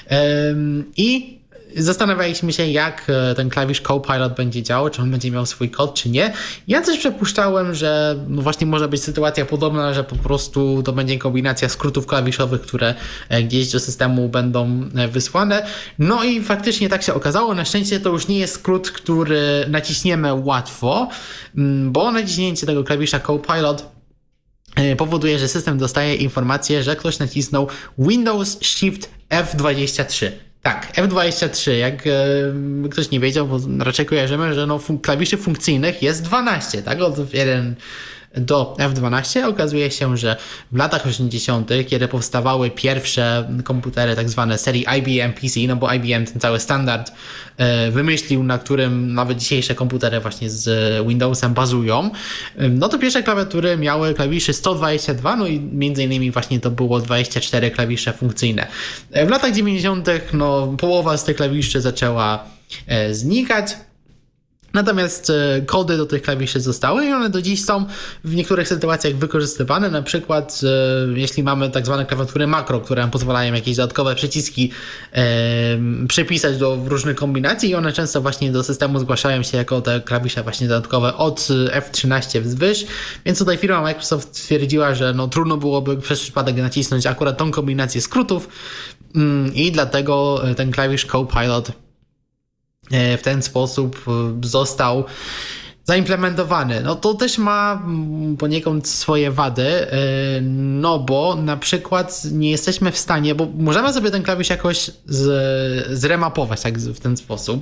I zastanawialiśmy się, jak ten klawisz Copilot będzie działał, czy on będzie miał swój kod, czy nie. Ja też przypuszczałem, że no właśnie może być sytuacja podobna, że po prostu to będzie kombinacja skrótów klawiszowych, które gdzieś do systemu będą wysłane. No i faktycznie tak się okazało. Na szczęście to już nie jest skrót, który naciśniemy łatwo, bo naciśnięcie tego klawisza Copilot powoduje, że system dostaje informację, że ktoś nacisnął Windows Shift F dwadzieścia trzy. Tak, F dwadzieścia trzy, jak e, ktoś nie wiedział, bo raczej kojarzymy, że no, fun- klawiszy funkcyjnych jest dwanaście, tak? Od jeden do F dwanaście. Okazuje się, że w latach osiemdziesiątych, kiedy powstawały pierwsze komputery tak zwane serii I B M P C, no bo I B M ten cały standard e, wymyślił, na którym nawet dzisiejsze komputery właśnie z Windowsem bazują, no to pierwsze klawiatury miały klawiszy sto dwadzieścia dwa, no i między innymi właśnie to było dwadzieścia cztery klawisze funkcyjne. W latach dziewięćdziesiątych no połowa z tych klawiszy zaczęła e, znikać. Natomiast e, kody do tych klawiszy zostały i one do dziś są w niektórych sytuacjach wykorzystywane. Na przykład e, jeśli mamy tak zwane klawiatury makro, które nam pozwalają jakieś dodatkowe przyciski e, przypisać do różnych kombinacji i one często właśnie do systemu zgłaszają się jako te klawisze właśnie dodatkowe od F trzynaście wzwyż. Więc tutaj firma Microsoft stwierdziła, że no, trudno byłoby przez przypadek nacisnąć akurat tą kombinację skrótów mm, i dlatego ten klawisz Copilot w ten sposób został zaimplementowany. No to też ma poniekąd swoje wady, no bo na przykład nie jesteśmy w stanie, bo możemy sobie ten klawisz jakoś z, zremapować tak, w ten sposób.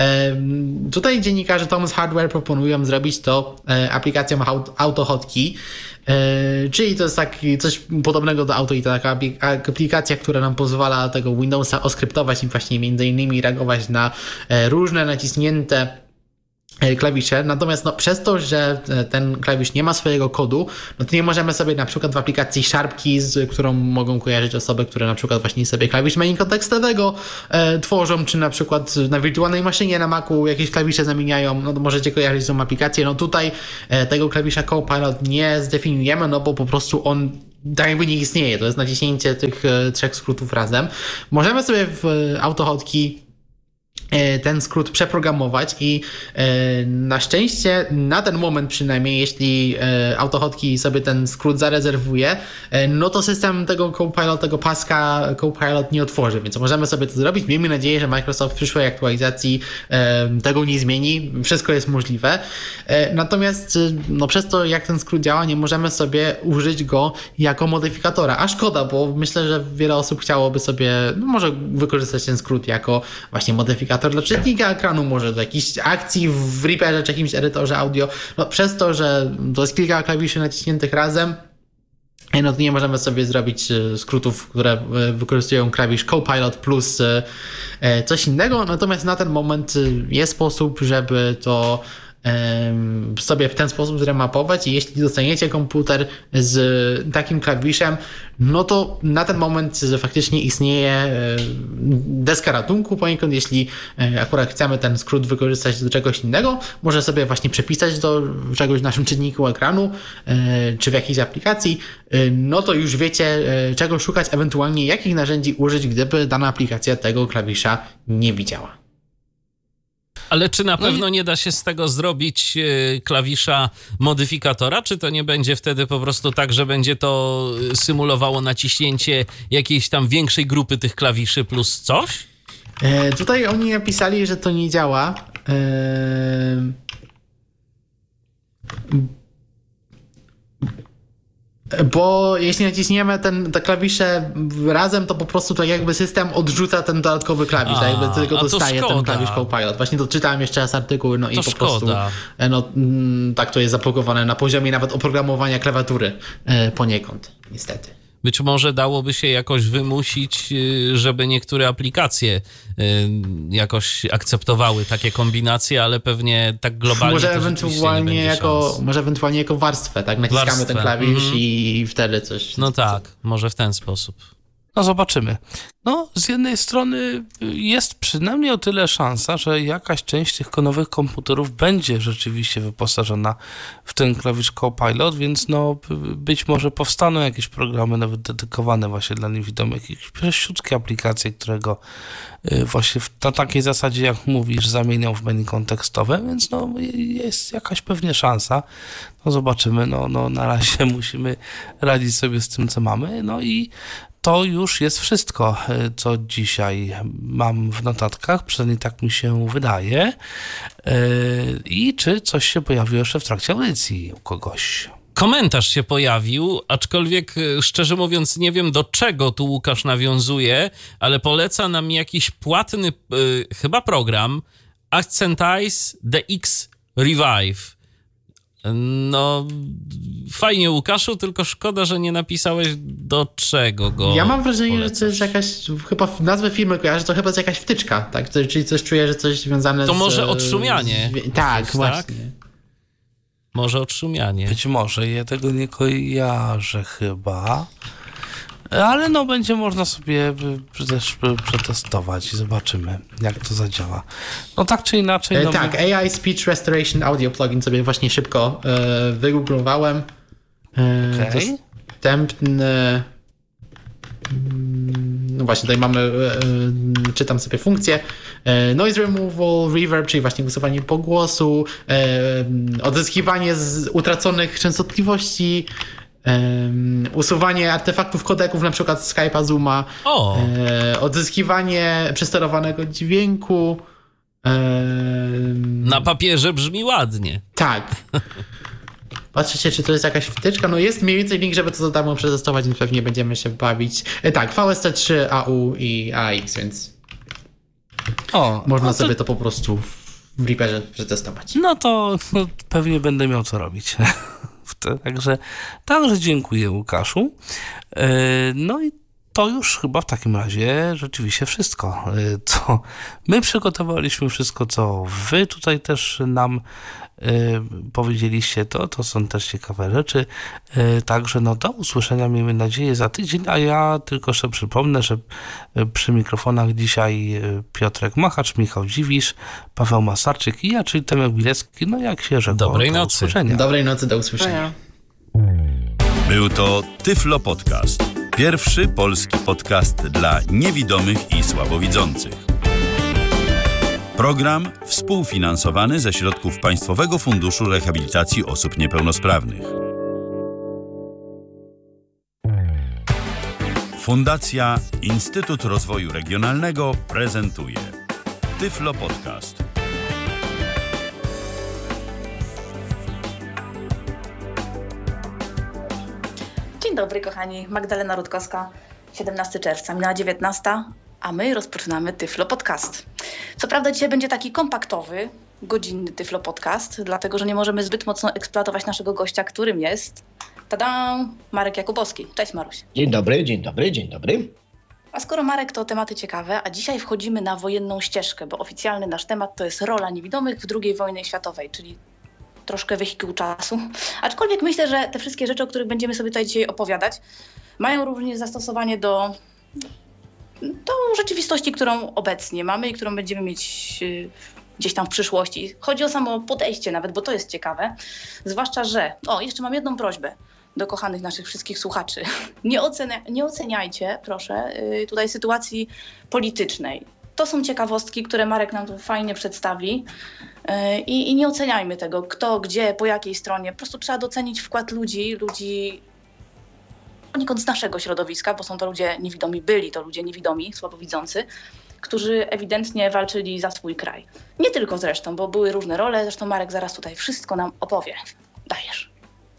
Tutaj dziennikarze Tom's Hardware proponują zrobić to aplikacją AutoHotkey, czyli to jest taki coś podobnego do Auto i to taka aplikacja, która nam pozwala tego Windowsa oskryptować i właśnie między innymi reagować na różne naciśnięte klawisze, natomiast no, przez to, że ten klawisz nie ma swojego kodu, no to nie możemy sobie na przykład w aplikacji SharpKey, z którą mogą kojarzyć osoby, które na przykład właśnie sobie klawisz menu kontekstowego e, tworzą, czy na przykład na wirtualnej maszynie na Macu jakieś klawisze zamieniają, no to możecie kojarzyć tą aplikację. No tutaj e, tego klawisza Copilot nie zdefiniujemy, no bo po prostu on tak jakby nie istnieje. To jest naciśnięcie tych e, trzech skrótów razem. Możemy sobie w AutoHotkey ten skrót przeprogramować i e, na szczęście na ten moment przynajmniej, jeśli e, AutoHotkey sobie ten skrót zarezerwuje, e, no to system tego Copilot, tego paska Copilot nie otworzy, więc możemy sobie to zrobić. Miejmy nadzieję, że Microsoft w przyszłej aktualizacji e, tego nie zmieni. Wszystko jest możliwe. E, natomiast no, przez to, jak ten skrót działa, nie możemy sobie użyć go jako modyfikatora. A szkoda, bo myślę, że wiele osób chciałoby sobie no, może wykorzystać ten skrót jako właśnie modyfikator dla czytnika ekranu, może do jakichś akcji w Reaperze czy jakimś edytorze audio. No, przez to, że to jest kilka klawiszy naciśniętych razem, no to nie możemy sobie zrobić skrótów, które wykorzystują klawisz Copilot plus coś innego. Natomiast na ten moment jest sposób, żeby to sobie w ten sposób zremapować i jeśli dostaniecie komputer z takim klawiszem, no to na ten moment faktycznie istnieje deska ratunku poniekąd, jeśli akurat chcemy ten skrót wykorzystać do czegoś innego, może sobie właśnie przepisać do czegoś w naszym czytniku ekranu czy w jakiejś aplikacji, no to już wiecie czego szukać, ewentualnie jakich narzędzi użyć, gdyby dana aplikacja tego klawisza nie widziała. Ale czy na pewno nie da się z tego zrobić klawisza modyfikatora? Czy to nie będzie wtedy po prostu tak, że będzie to symulowało naciśnięcie jakiejś tam większej grupy tych klawiszy plus coś? E, tutaj oni napisali, że to nie działa. E... Bo jeśli naciśniemy ten, te klawisze razem, to po prostu tak jakby system odrzuca ten dodatkowy klawisz, a, tak jakby tylko dostaje ten klawisz Copilot. Właśnie doczytałem jeszcze raz artykuł, no to i po szkoda. prostu no, tak to jest zapakowane na poziomie nawet oprogramowania klawiatury poniekąd, niestety. Być może dałoby się jakoś wymusić, żeby niektóre aplikacje jakoś akceptowały takie kombinacje, ale pewnie tak globalnie może to ewentualnie nie jako szans. Może ewentualnie jako warstwę, tak? Naciskamy Warstwę. ten klawisz mm-hmm. i wtedy coś... No tak, może w ten sposób. No zobaczymy. No, z jednej strony jest przynajmniej o tyle szansa, że jakaś część tych nowych komputerów będzie rzeczywiście wyposażona w ten klawisz Copilot, więc no być może powstaną jakieś programy nawet dedykowane właśnie dla niewidomych, jakieś prościutkie aplikacje, którego właśnie na takiej zasadzie, jak mówisz, zamienią w menu kontekstowe, więc no jest jakaś pewnie szansa. No zobaczymy, no, no na razie musimy radzić sobie z tym, co mamy, no i to już jest wszystko, co dzisiaj mam w notatkach, przynajmniej tak mi się wydaje. I czy coś się pojawiło jeszcze w trakcie audycji u kogoś? Komentarz się pojawił, aczkolwiek szczerze mówiąc nie wiem do czego tu Łukasz nawiązuje, ale poleca nam jakiś płatny y, chyba program Accentize D X Revive. No, fajnie Łukaszu, tylko szkoda, że nie napisałeś do czego go Ja mam wrażenie, polecasz. że to jest jakaś, chyba nazwę firmy kojarzę, to chyba jest jakaś wtyczka, tak? To, czyli coś czuję, że coś związane to z... To może odszumianie. Z, tak, jest, właśnie. Tak? Może odszumianie. Być może, ja tego nie kojarzę chyba. Ale no będzie można sobie też przetestować i zobaczymy, jak to zadziała. No tak czy inaczej... No, e, tak, A I Speech Restoration Audio Plugin sobie właśnie szybko e, wygooglowałem. E, okay. Dostępny... No właśnie, tutaj mamy, e, czytam sobie funkcję. E, noise removal, reverb, czyli właśnie usuwanie pogłosu, e, odzyskiwanie z utraconych częstotliwości, e, usuwanie artefaktów kodeków, na przykład Skype'a, Zooma, o. E, odzyskiwanie przesterowanego dźwięku. E, Na papierze brzmi ładnie. tak. Patrzycie, czy to jest jakaś wtyczka? No jest mniej więcej link, żeby to za darmo przetestować, więc pewnie będziemy się bawić. E, tak, V S T trzy, A U i A X, więc o, można no to, sobie to po prostu w Reaperze przetestować. No to no, pewnie będę miał co robić. Także, także dziękuję, Łukaszu. E, no i to już chyba w takim razie rzeczywiście wszystko, co my przygotowaliśmy, wszystko, co wy tutaj też nam y, powiedzieliście, to, to są też ciekawe rzeczy. Y, także no do usłyszenia, miejmy nadzieję, za tydzień, a ja tylko jeszcze przypomnę, że przy mikrofonach dzisiaj Piotrek Machacz, Michał Dziwisz, Paweł Masarczyk i ja, czyli Tomek Bilecki. No jak się rzekło, Dobrej do nocy. usłyszenia. Dobrej nocy, do usłyszenia. Był to Tyflo Podcast. Pierwszy polski podcast dla niewidomych i słabowidzących. Program współfinansowany ze środków Państwowego Funduszu Rehabilitacji Osób Niepełnosprawnych. Fundacja Instytut Rozwoju Regionalnego prezentuje Tyflo Podcast. Dzień dobry kochani, Magdalena Rutkowska, siedemnastego czerwca, minęła dziewiętnasta, a my rozpoczynamy Tyflo Podcast. Co prawda dzisiaj będzie taki kompaktowy, godzinny Tyflo Podcast, dlatego że nie możemy zbyt mocno eksploatować naszego gościa, którym jest, tada, Marek Jakubowski. Cześć Maruś. Dzień dobry, dzień dobry, dzień dobry. A skoro Marek, to tematy ciekawe, a dzisiaj wchodzimy na wojenną ścieżkę, bo oficjalny nasz temat to jest rola niewidomych w drugiej wojnie światowej, czyli troszkę wehikuł czasu. Aczkolwiek myślę, że te wszystkie rzeczy, o których będziemy sobie tutaj dzisiaj opowiadać, mają również zastosowanie do, do rzeczywistości, którą obecnie mamy i którą będziemy mieć yy, gdzieś tam w przyszłości. Chodzi o samo podejście nawet, bo to jest ciekawe. Zwłaszcza, że... O, jeszcze mam jedną prośbę do kochanych naszych wszystkich słuchaczy. Nie, ocenia, nie oceniajcie, proszę, yy, tutaj sytuacji politycznej. To są ciekawostki, które Marek nam tu fajnie przedstawi yy, i nie oceniajmy tego, kto, gdzie, po jakiej stronie. Po prostu trzeba docenić wkład ludzi, ludzi poniekąd z naszego środowiska, bo są to ludzie niewidomi, byli to ludzie niewidomi, słabowidzący, którzy ewidentnie walczyli za swój kraj. Nie tylko zresztą, bo były różne role, zresztą Marek zaraz tutaj wszystko nam opowie. Dajesz.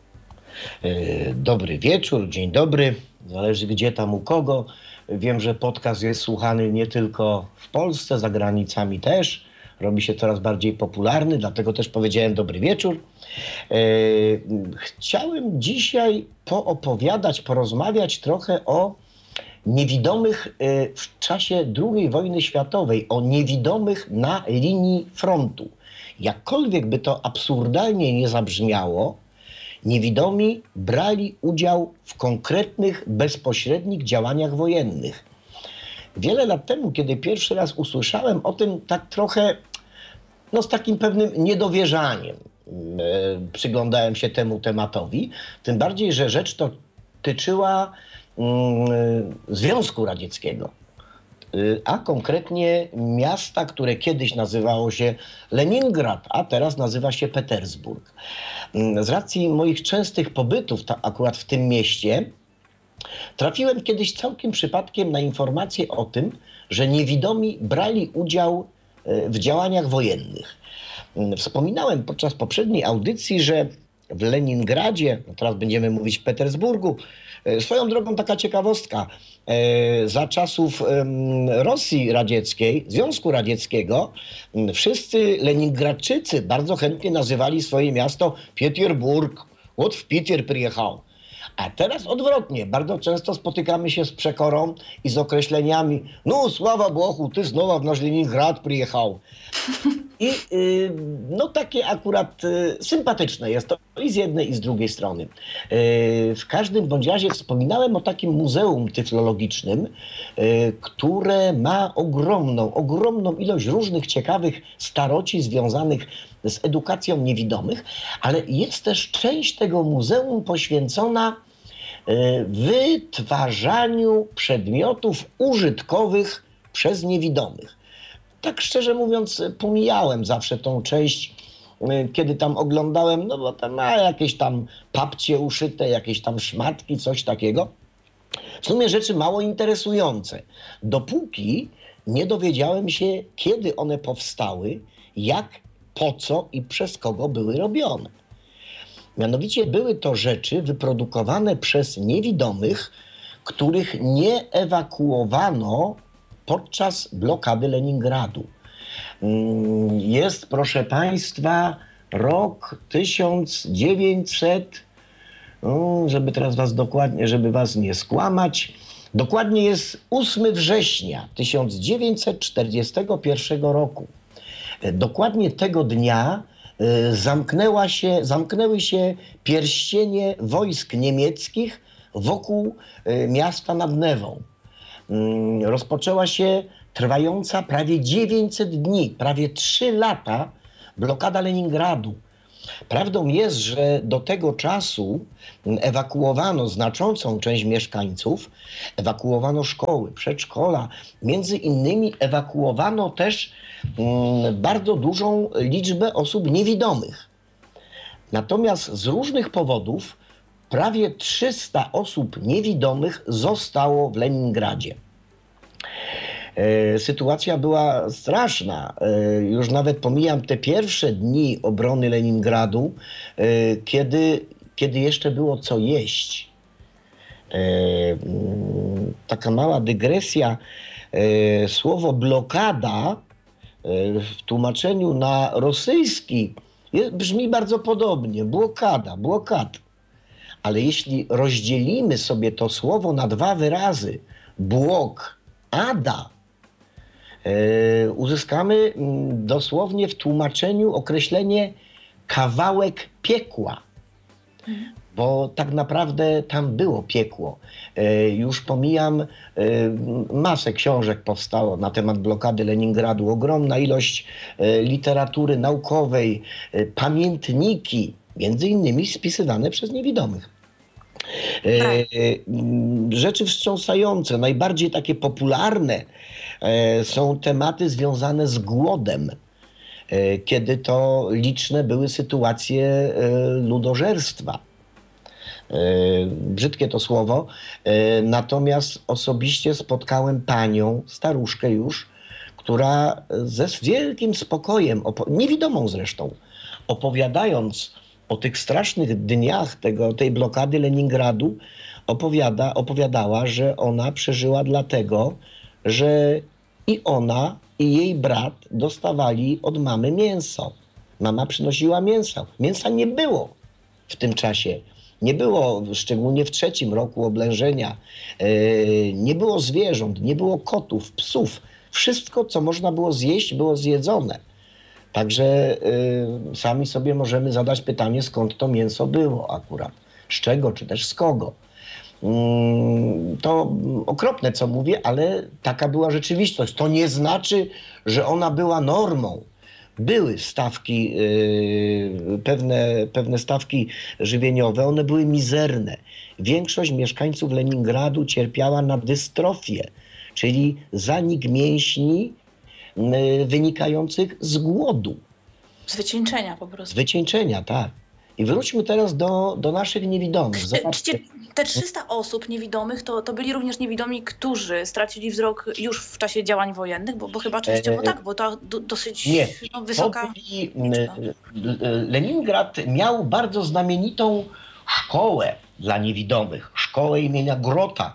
Yy, dobry wieczór, dzień dobry, zależy gdzie tam u kogo. Wiem, że podcast jest słuchany nie tylko w Polsce, za granicami też. Robi się coraz bardziej popularny, dlatego też powiedziałem dobry wieczór. Yy, chciałem dzisiaj poopowiadać, porozmawiać trochę o niewidomych yy, w czasie drugiej wojny światowej, o niewidomych na linii frontu. Jakkolwiek by to absurdalnie nie zabrzmiało, niewidomi brali udział w konkretnych, bezpośrednich działaniach wojennych. Wiele lat temu, kiedy pierwszy raz usłyszałem o tym, tak trochę, no z takim pewnym niedowierzaniem yy, przyglądałem się temu tematowi, tym bardziej, że rzecz to tyczyła yy, Związku Radzieckiego, yy, a konkretnie miasta, które kiedyś nazywało się Leningrad, a teraz nazywa się Petersburg. Z racji moich częstych pobytów ta, akurat w tym mieście, trafiłem kiedyś całkiem przypadkiem na informację o tym, że niewidomi brali udział w działaniach wojennych. Wspominałem podczas poprzedniej audycji, że w Leningradzie, no teraz będziemy mówić w Petersburgu, swoją drogą taka ciekawostka, za czasów Rosji Radzieckiej, Związku Radzieckiego, wszyscy Leningradczycy bardzo chętnie nazywali swoje miasto Pieterburg, od w Pieter przyjechał. A teraz odwrotnie. Bardzo często spotykamy się z przekorą i z określeniami: no, sława Bogu, ty znowu w nasz Leningrad przyjechał. I y, no takie akurat y, sympatyczne jest to i z jednej, i z drugiej strony. Y, w każdym bądź razie wspominałem o takim muzeum tyflologicznym, y, które ma ogromną, ogromną ilość różnych ciekawych staroci związanych z edukacją niewidomych, ale jest też część tego muzeum poświęcona y, wytwarzaniu przedmiotów użytkowych przez niewidomych. Tak szczerze mówiąc, pomijałem zawsze tą część, kiedy tam oglądałem, no bo tam ma jakieś tam papcie uszyte, jakieś tam szmatki, coś takiego. W sumie rzeczy mało interesujące, dopóki nie dowiedziałem się, kiedy one powstały, jak, po co i przez kogo były robione. Mianowicie były to rzeczy wyprodukowane przez niewidomych, których nie ewakuowano podczas blokady Leningradu. Jest, proszę Państwa, rok tysiąc dziewięćset, no, żeby teraz was dokładnie, żeby was nie skłamać, dokładnie jest ósmego września tysiąc dziewięćset czterdziestego pierwszego roku. Dokładnie tego dnia y, zamknęła się, zamknęły się pierścienie wojsk niemieckich wokół y, miasta nad Newą. Rozpoczęła się trwająca prawie dziewięćset dni, prawie trzy lata blokada Leningradu. Prawdą jest, że do tego czasu ewakuowano znaczącą część mieszkańców, ewakuowano szkoły, przedszkola, między innymi ewakuowano też mm, bardzo dużą liczbę osób niewidomych. Natomiast z różnych powodów prawie trzysta osób niewidomych zostało w Leningradzie. E, sytuacja była straszna. E, już nawet pomijam te pierwsze dni obrony Leningradu, e, kiedy, kiedy jeszcze było co jeść. E, m, taka mała dygresja. E, słowo blokada e, w tłumaczeniu na rosyjski jest, brzmi bardzo podobnie. Blokada, blokad. Ale jeśli rozdzielimy sobie to słowo na dwa wyrazy, blok, ada, yy, uzyskamy dosłownie w tłumaczeniu określenie kawałek piekła. Bo tak naprawdę tam było piekło. Yy, już pomijam, yy, masę książek powstało na temat blokady Leningradu, ogromna ilość yy, literatury naukowej, yy, pamiętniki, między innymi spisywane przez niewidomych. E, rzeczy wstrząsające, najbardziej takie popularne e, są tematy związane z głodem, e, kiedy to liczne były sytuacje e, ludożerstwa. E, brzydkie to słowo, e, natomiast osobiście spotkałem panią, staruszkę już, która ze wielkim spokojem, niewidomą zresztą, opowiadając o tych strasznych dniach tego, tej blokady Leningradu, opowiada, opowiadała, że ona przeżyła dlatego, że i ona, i jej brat dostawali od mamy mięso. Mama przynosiła mięso. Mięsa nie było w tym czasie. Nie było, szczególnie w trzecim roku oblężenia, yy, nie było zwierząt, nie było kotów, psów. Wszystko, co można było zjeść, było zjedzone. Także y, sami sobie możemy zadać pytanie, skąd to mięso było akurat. Z czego, czy też z kogo. Mm, to okropne, co mówię, ale taka była rzeczywistość. To nie znaczy, że ona była normą. Były stawki, y, pewne, pewne stawki żywieniowe, one były mizerne. Większość mieszkańców Leningradu cierpiała na dystrofię, czyli zanik mięśni wynikających z głodu. Z wycieńczenia po prostu. Z wycieńczenia, tak. I wróćmy teraz do, do naszych niewidomych. Zobaczcie. Te trzysta osób niewidomych to, to byli również niewidomi, którzy stracili wzrok już w czasie działań wojennych, bo, bo chyba częściowo e, tak, bo to do, dosyć nie, no, wysoka... Byli, Leningrad miał bardzo znamienitą szkołę dla niewidomych, szkołę imienia Grota.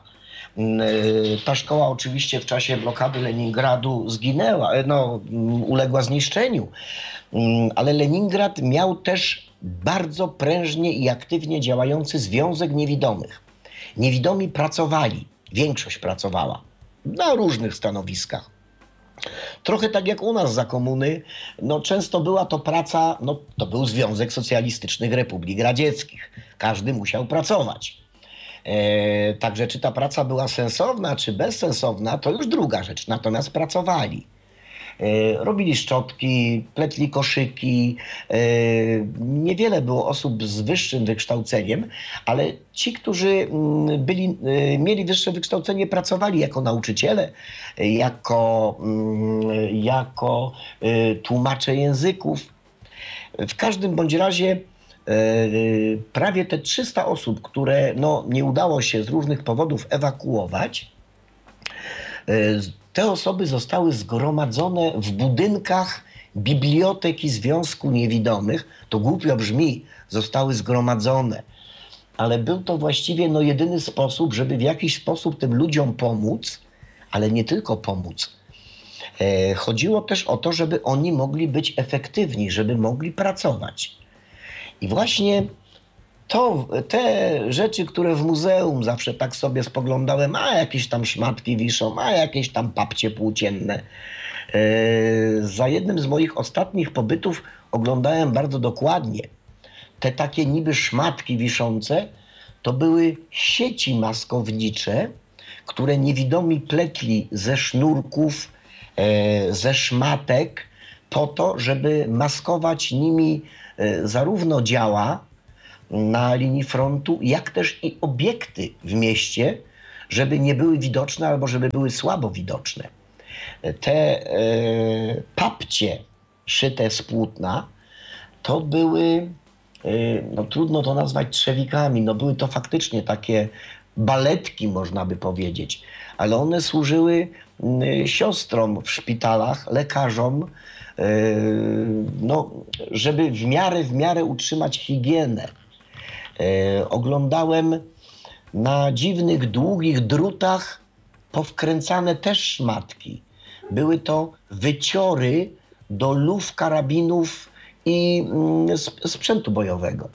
Ta szkoła oczywiście w czasie blokady Leningradu zginęła, no, uległa zniszczeniu, ale Leningrad miał też bardzo prężnie i aktywnie działający Związek Niewidomych. Niewidomi pracowali, większość pracowała na różnych stanowiskach. Trochę tak jak u nas za komuny, no często była to praca, no to był Związek Socjalistycznych Republik Radzieckich. Każdy musiał pracować. E, także czy ta praca była sensowna, czy bezsensowna, to już druga rzecz. Natomiast pracowali. E, robili szczotki, pletli koszyki. E, niewiele było osób z wyższym wykształceniem, ale ci, którzy byli, e, mieli wyższe wykształcenie, pracowali jako nauczyciele, jako, e, jako e, tłumacze języków. W każdym bądź razie prawie te trzysta osób, które no, nie udało się z różnych powodów ewakuować, te osoby zostały zgromadzone w budynkach Biblioteki Związku Niewidomych. To głupio brzmi, zostały zgromadzone, ale był to właściwie no, jedyny sposób, żeby w jakiś sposób tym ludziom pomóc, ale nie tylko pomóc. Chodziło też o to, żeby oni mogli być efektywni, żeby mogli pracować. I właśnie to, te rzeczy, które w muzeum zawsze tak sobie spoglądałem, a jakieś tam szmatki wiszą, a jakieś tam papcie płócienne. Yy, za jednym z moich ostatnich pobytów oglądałem bardzo dokładnie. Te takie niby szmatki wiszące to były sieci maskownicze, które niewidomi pletli ze sznurków, yy, ze szmatek po to, żeby maskować nimi zarówno działa na linii frontu, jak też i obiekty w mieście, żeby nie były widoczne albo żeby były słabo widoczne. Te e, papcie szyte z płótna to były, e, no trudno to nazwać trzewikami, no były to faktycznie takie baletki, można by powiedzieć, ale one służyły y, siostrom w szpitalach, lekarzom, no, żeby w miarę, w miarę utrzymać higienę. E, oglądałem na dziwnych, długich drutach powkręcane też szmatki. Były to wyciory do luf, karabinów i mm, sprzętu bojowego.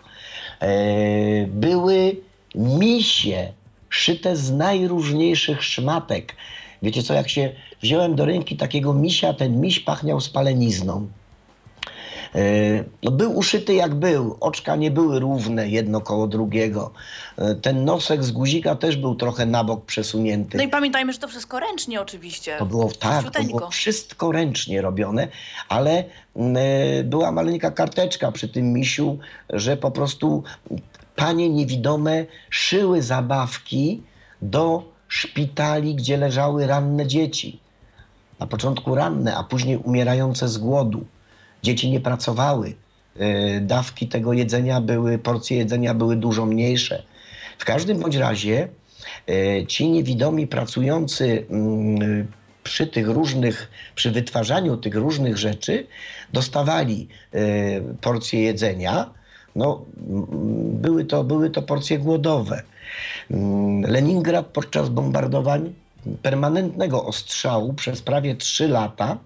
E, były misie szyte z najróżniejszych szmatek. Wiecie co, jak się wziąłem do ręki takiego misia, ten miś pachniał spalenizną. Yy, no był uszyty jak był, oczka nie były równe jedno koło drugiego. Yy, ten nosek z guzika też był trochę na bok przesunięty. No i pamiętajmy, że to wszystko ręcznie oczywiście. To było tak, to było wszystko ręcznie robione, ale yy, była maleńka karteczka przy tym misiu, że po prostu panie niewidome szyły zabawki do szpitali, gdzie leżały ranne dzieci. Na początku ranne, a później umierające z głodu. Dzieci nie pracowały. Yy, dawki tego jedzenia były, porcje jedzenia były dużo mniejsze. W każdym bądź razie yy, ci niewidomi pracujący yy, przy tych różnych, przy wytwarzaniu tych różnych rzeczy dostawali yy, porcje jedzenia. No, były to, były to porcje głodowe. Leningrad podczas bombardowań, permanentnego ostrzału przez prawie trzy lata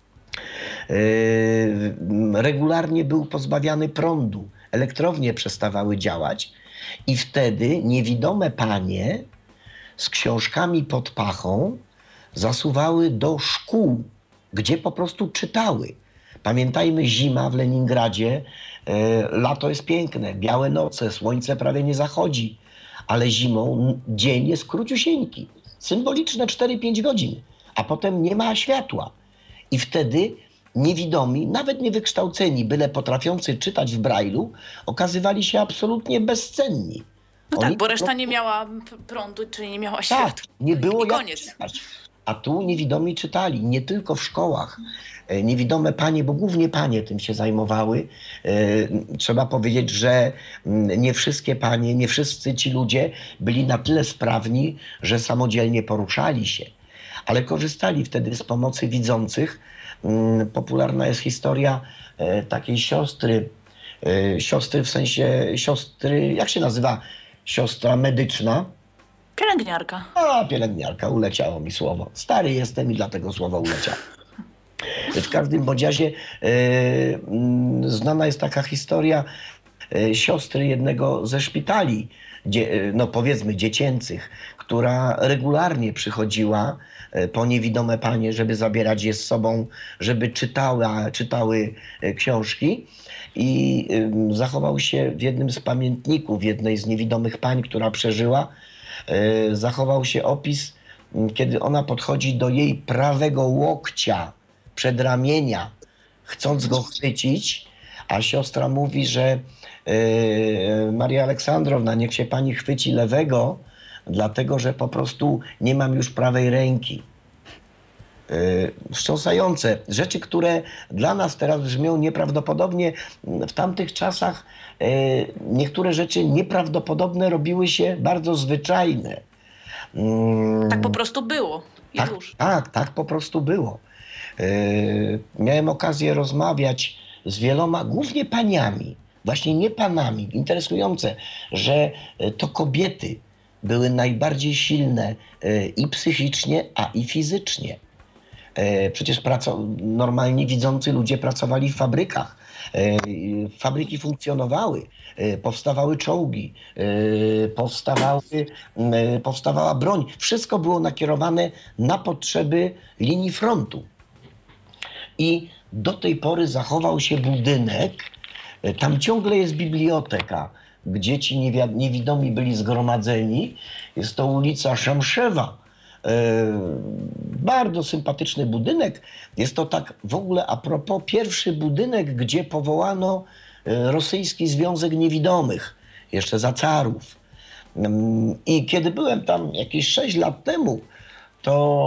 yy, regularnie był pozbawiany prądu. Elektrownie przestawały działać i wtedy niewidome panie z książkami pod pachą zasuwały do szkół, gdzie po prostu czytały. Pamiętajmy, zima w Leningradzie, yy, lato jest piękne, białe noce, słońce prawie nie zachodzi, ale zimą dzień jest króciusieńki, symboliczne cztery pięć godzin, a potem nie ma światła. I wtedy niewidomi, nawet niewykształceni, byle potrafiący czytać w brajlu, okazywali się absolutnie bezcenni. No Oni tak, bo reszta prostu... nie miała prądu, czyli nie miała tak, światła. nie było I jak koniec. czytać. A tu niewidomi czytali, nie tylko w szkołach. Niewidome panie, bo głównie panie tym się zajmowały. Trzeba powiedzieć, że nie wszystkie panie, nie wszyscy ci ludzie byli na tyle sprawni, że samodzielnie poruszali się. Ale korzystali wtedy z pomocy widzących. Popularna jest historia takiej siostry, siostry w sensie siostry, jak się nazywa siostra medyczna? Pielęgniarka. A, pielęgniarka, uleciało mi słowo. Stary jestem i dlatego słowo uleciało. W każdym bądź razie yy, znana jest taka historia, e, siostry jednego ze szpitali, dzie, no powiedzmy dziecięcych, która regularnie przychodziła e, po niewidome panie, żeby zabierać je z sobą, żeby czytała, czytały e, książki. I e, zachował się w jednym z pamiętników jednej z niewidomych pań, która przeżyła, e, zachował się opis, kiedy ona podchodzi do jej prawego łokcia, przedramienia, chcąc go chwycić, a siostra mówi, że yy, Maria Aleksandrowna, niech się pani chwyci lewego, dlatego że po prostu nie mam już prawej ręki. Yy, wstrząsające. Rzeczy, które dla nas teraz brzmią nieprawdopodobnie, w tamtych czasach yy, niektóre rzeczy nieprawdopodobne robiły się bardzo zwyczajne. Yy, Tak po prostu było. I tak, już. tak, tak po prostu było. Yy, miałem okazję rozmawiać z wieloma, głównie paniami, właśnie nie panami. Interesujące, że to kobiety były najbardziej silne yy, i psychicznie, a i fizycznie. Yy, przecież praco- normalnie widzący ludzie pracowali w fabrykach. Yy, fabryki funkcjonowały, yy, powstawały czołgi, yy, powstawały, yy, powstawała broń. Wszystko było nakierowane na potrzeby linii frontu. I do tej pory zachował się budynek, yy, tam ciągle jest biblioteka, gdzie ci niewi- niewidomi byli zgromadzeni. Jest to ulica Szamszewa. Yy, bardzo sympatyczny budynek. Jest to tak w ogóle a propos pierwszy budynek, gdzie powołano yy, Rosyjski Związek Niewidomych, jeszcze za carów. Yy, I kiedy byłem tam jakieś sześć lat temu, to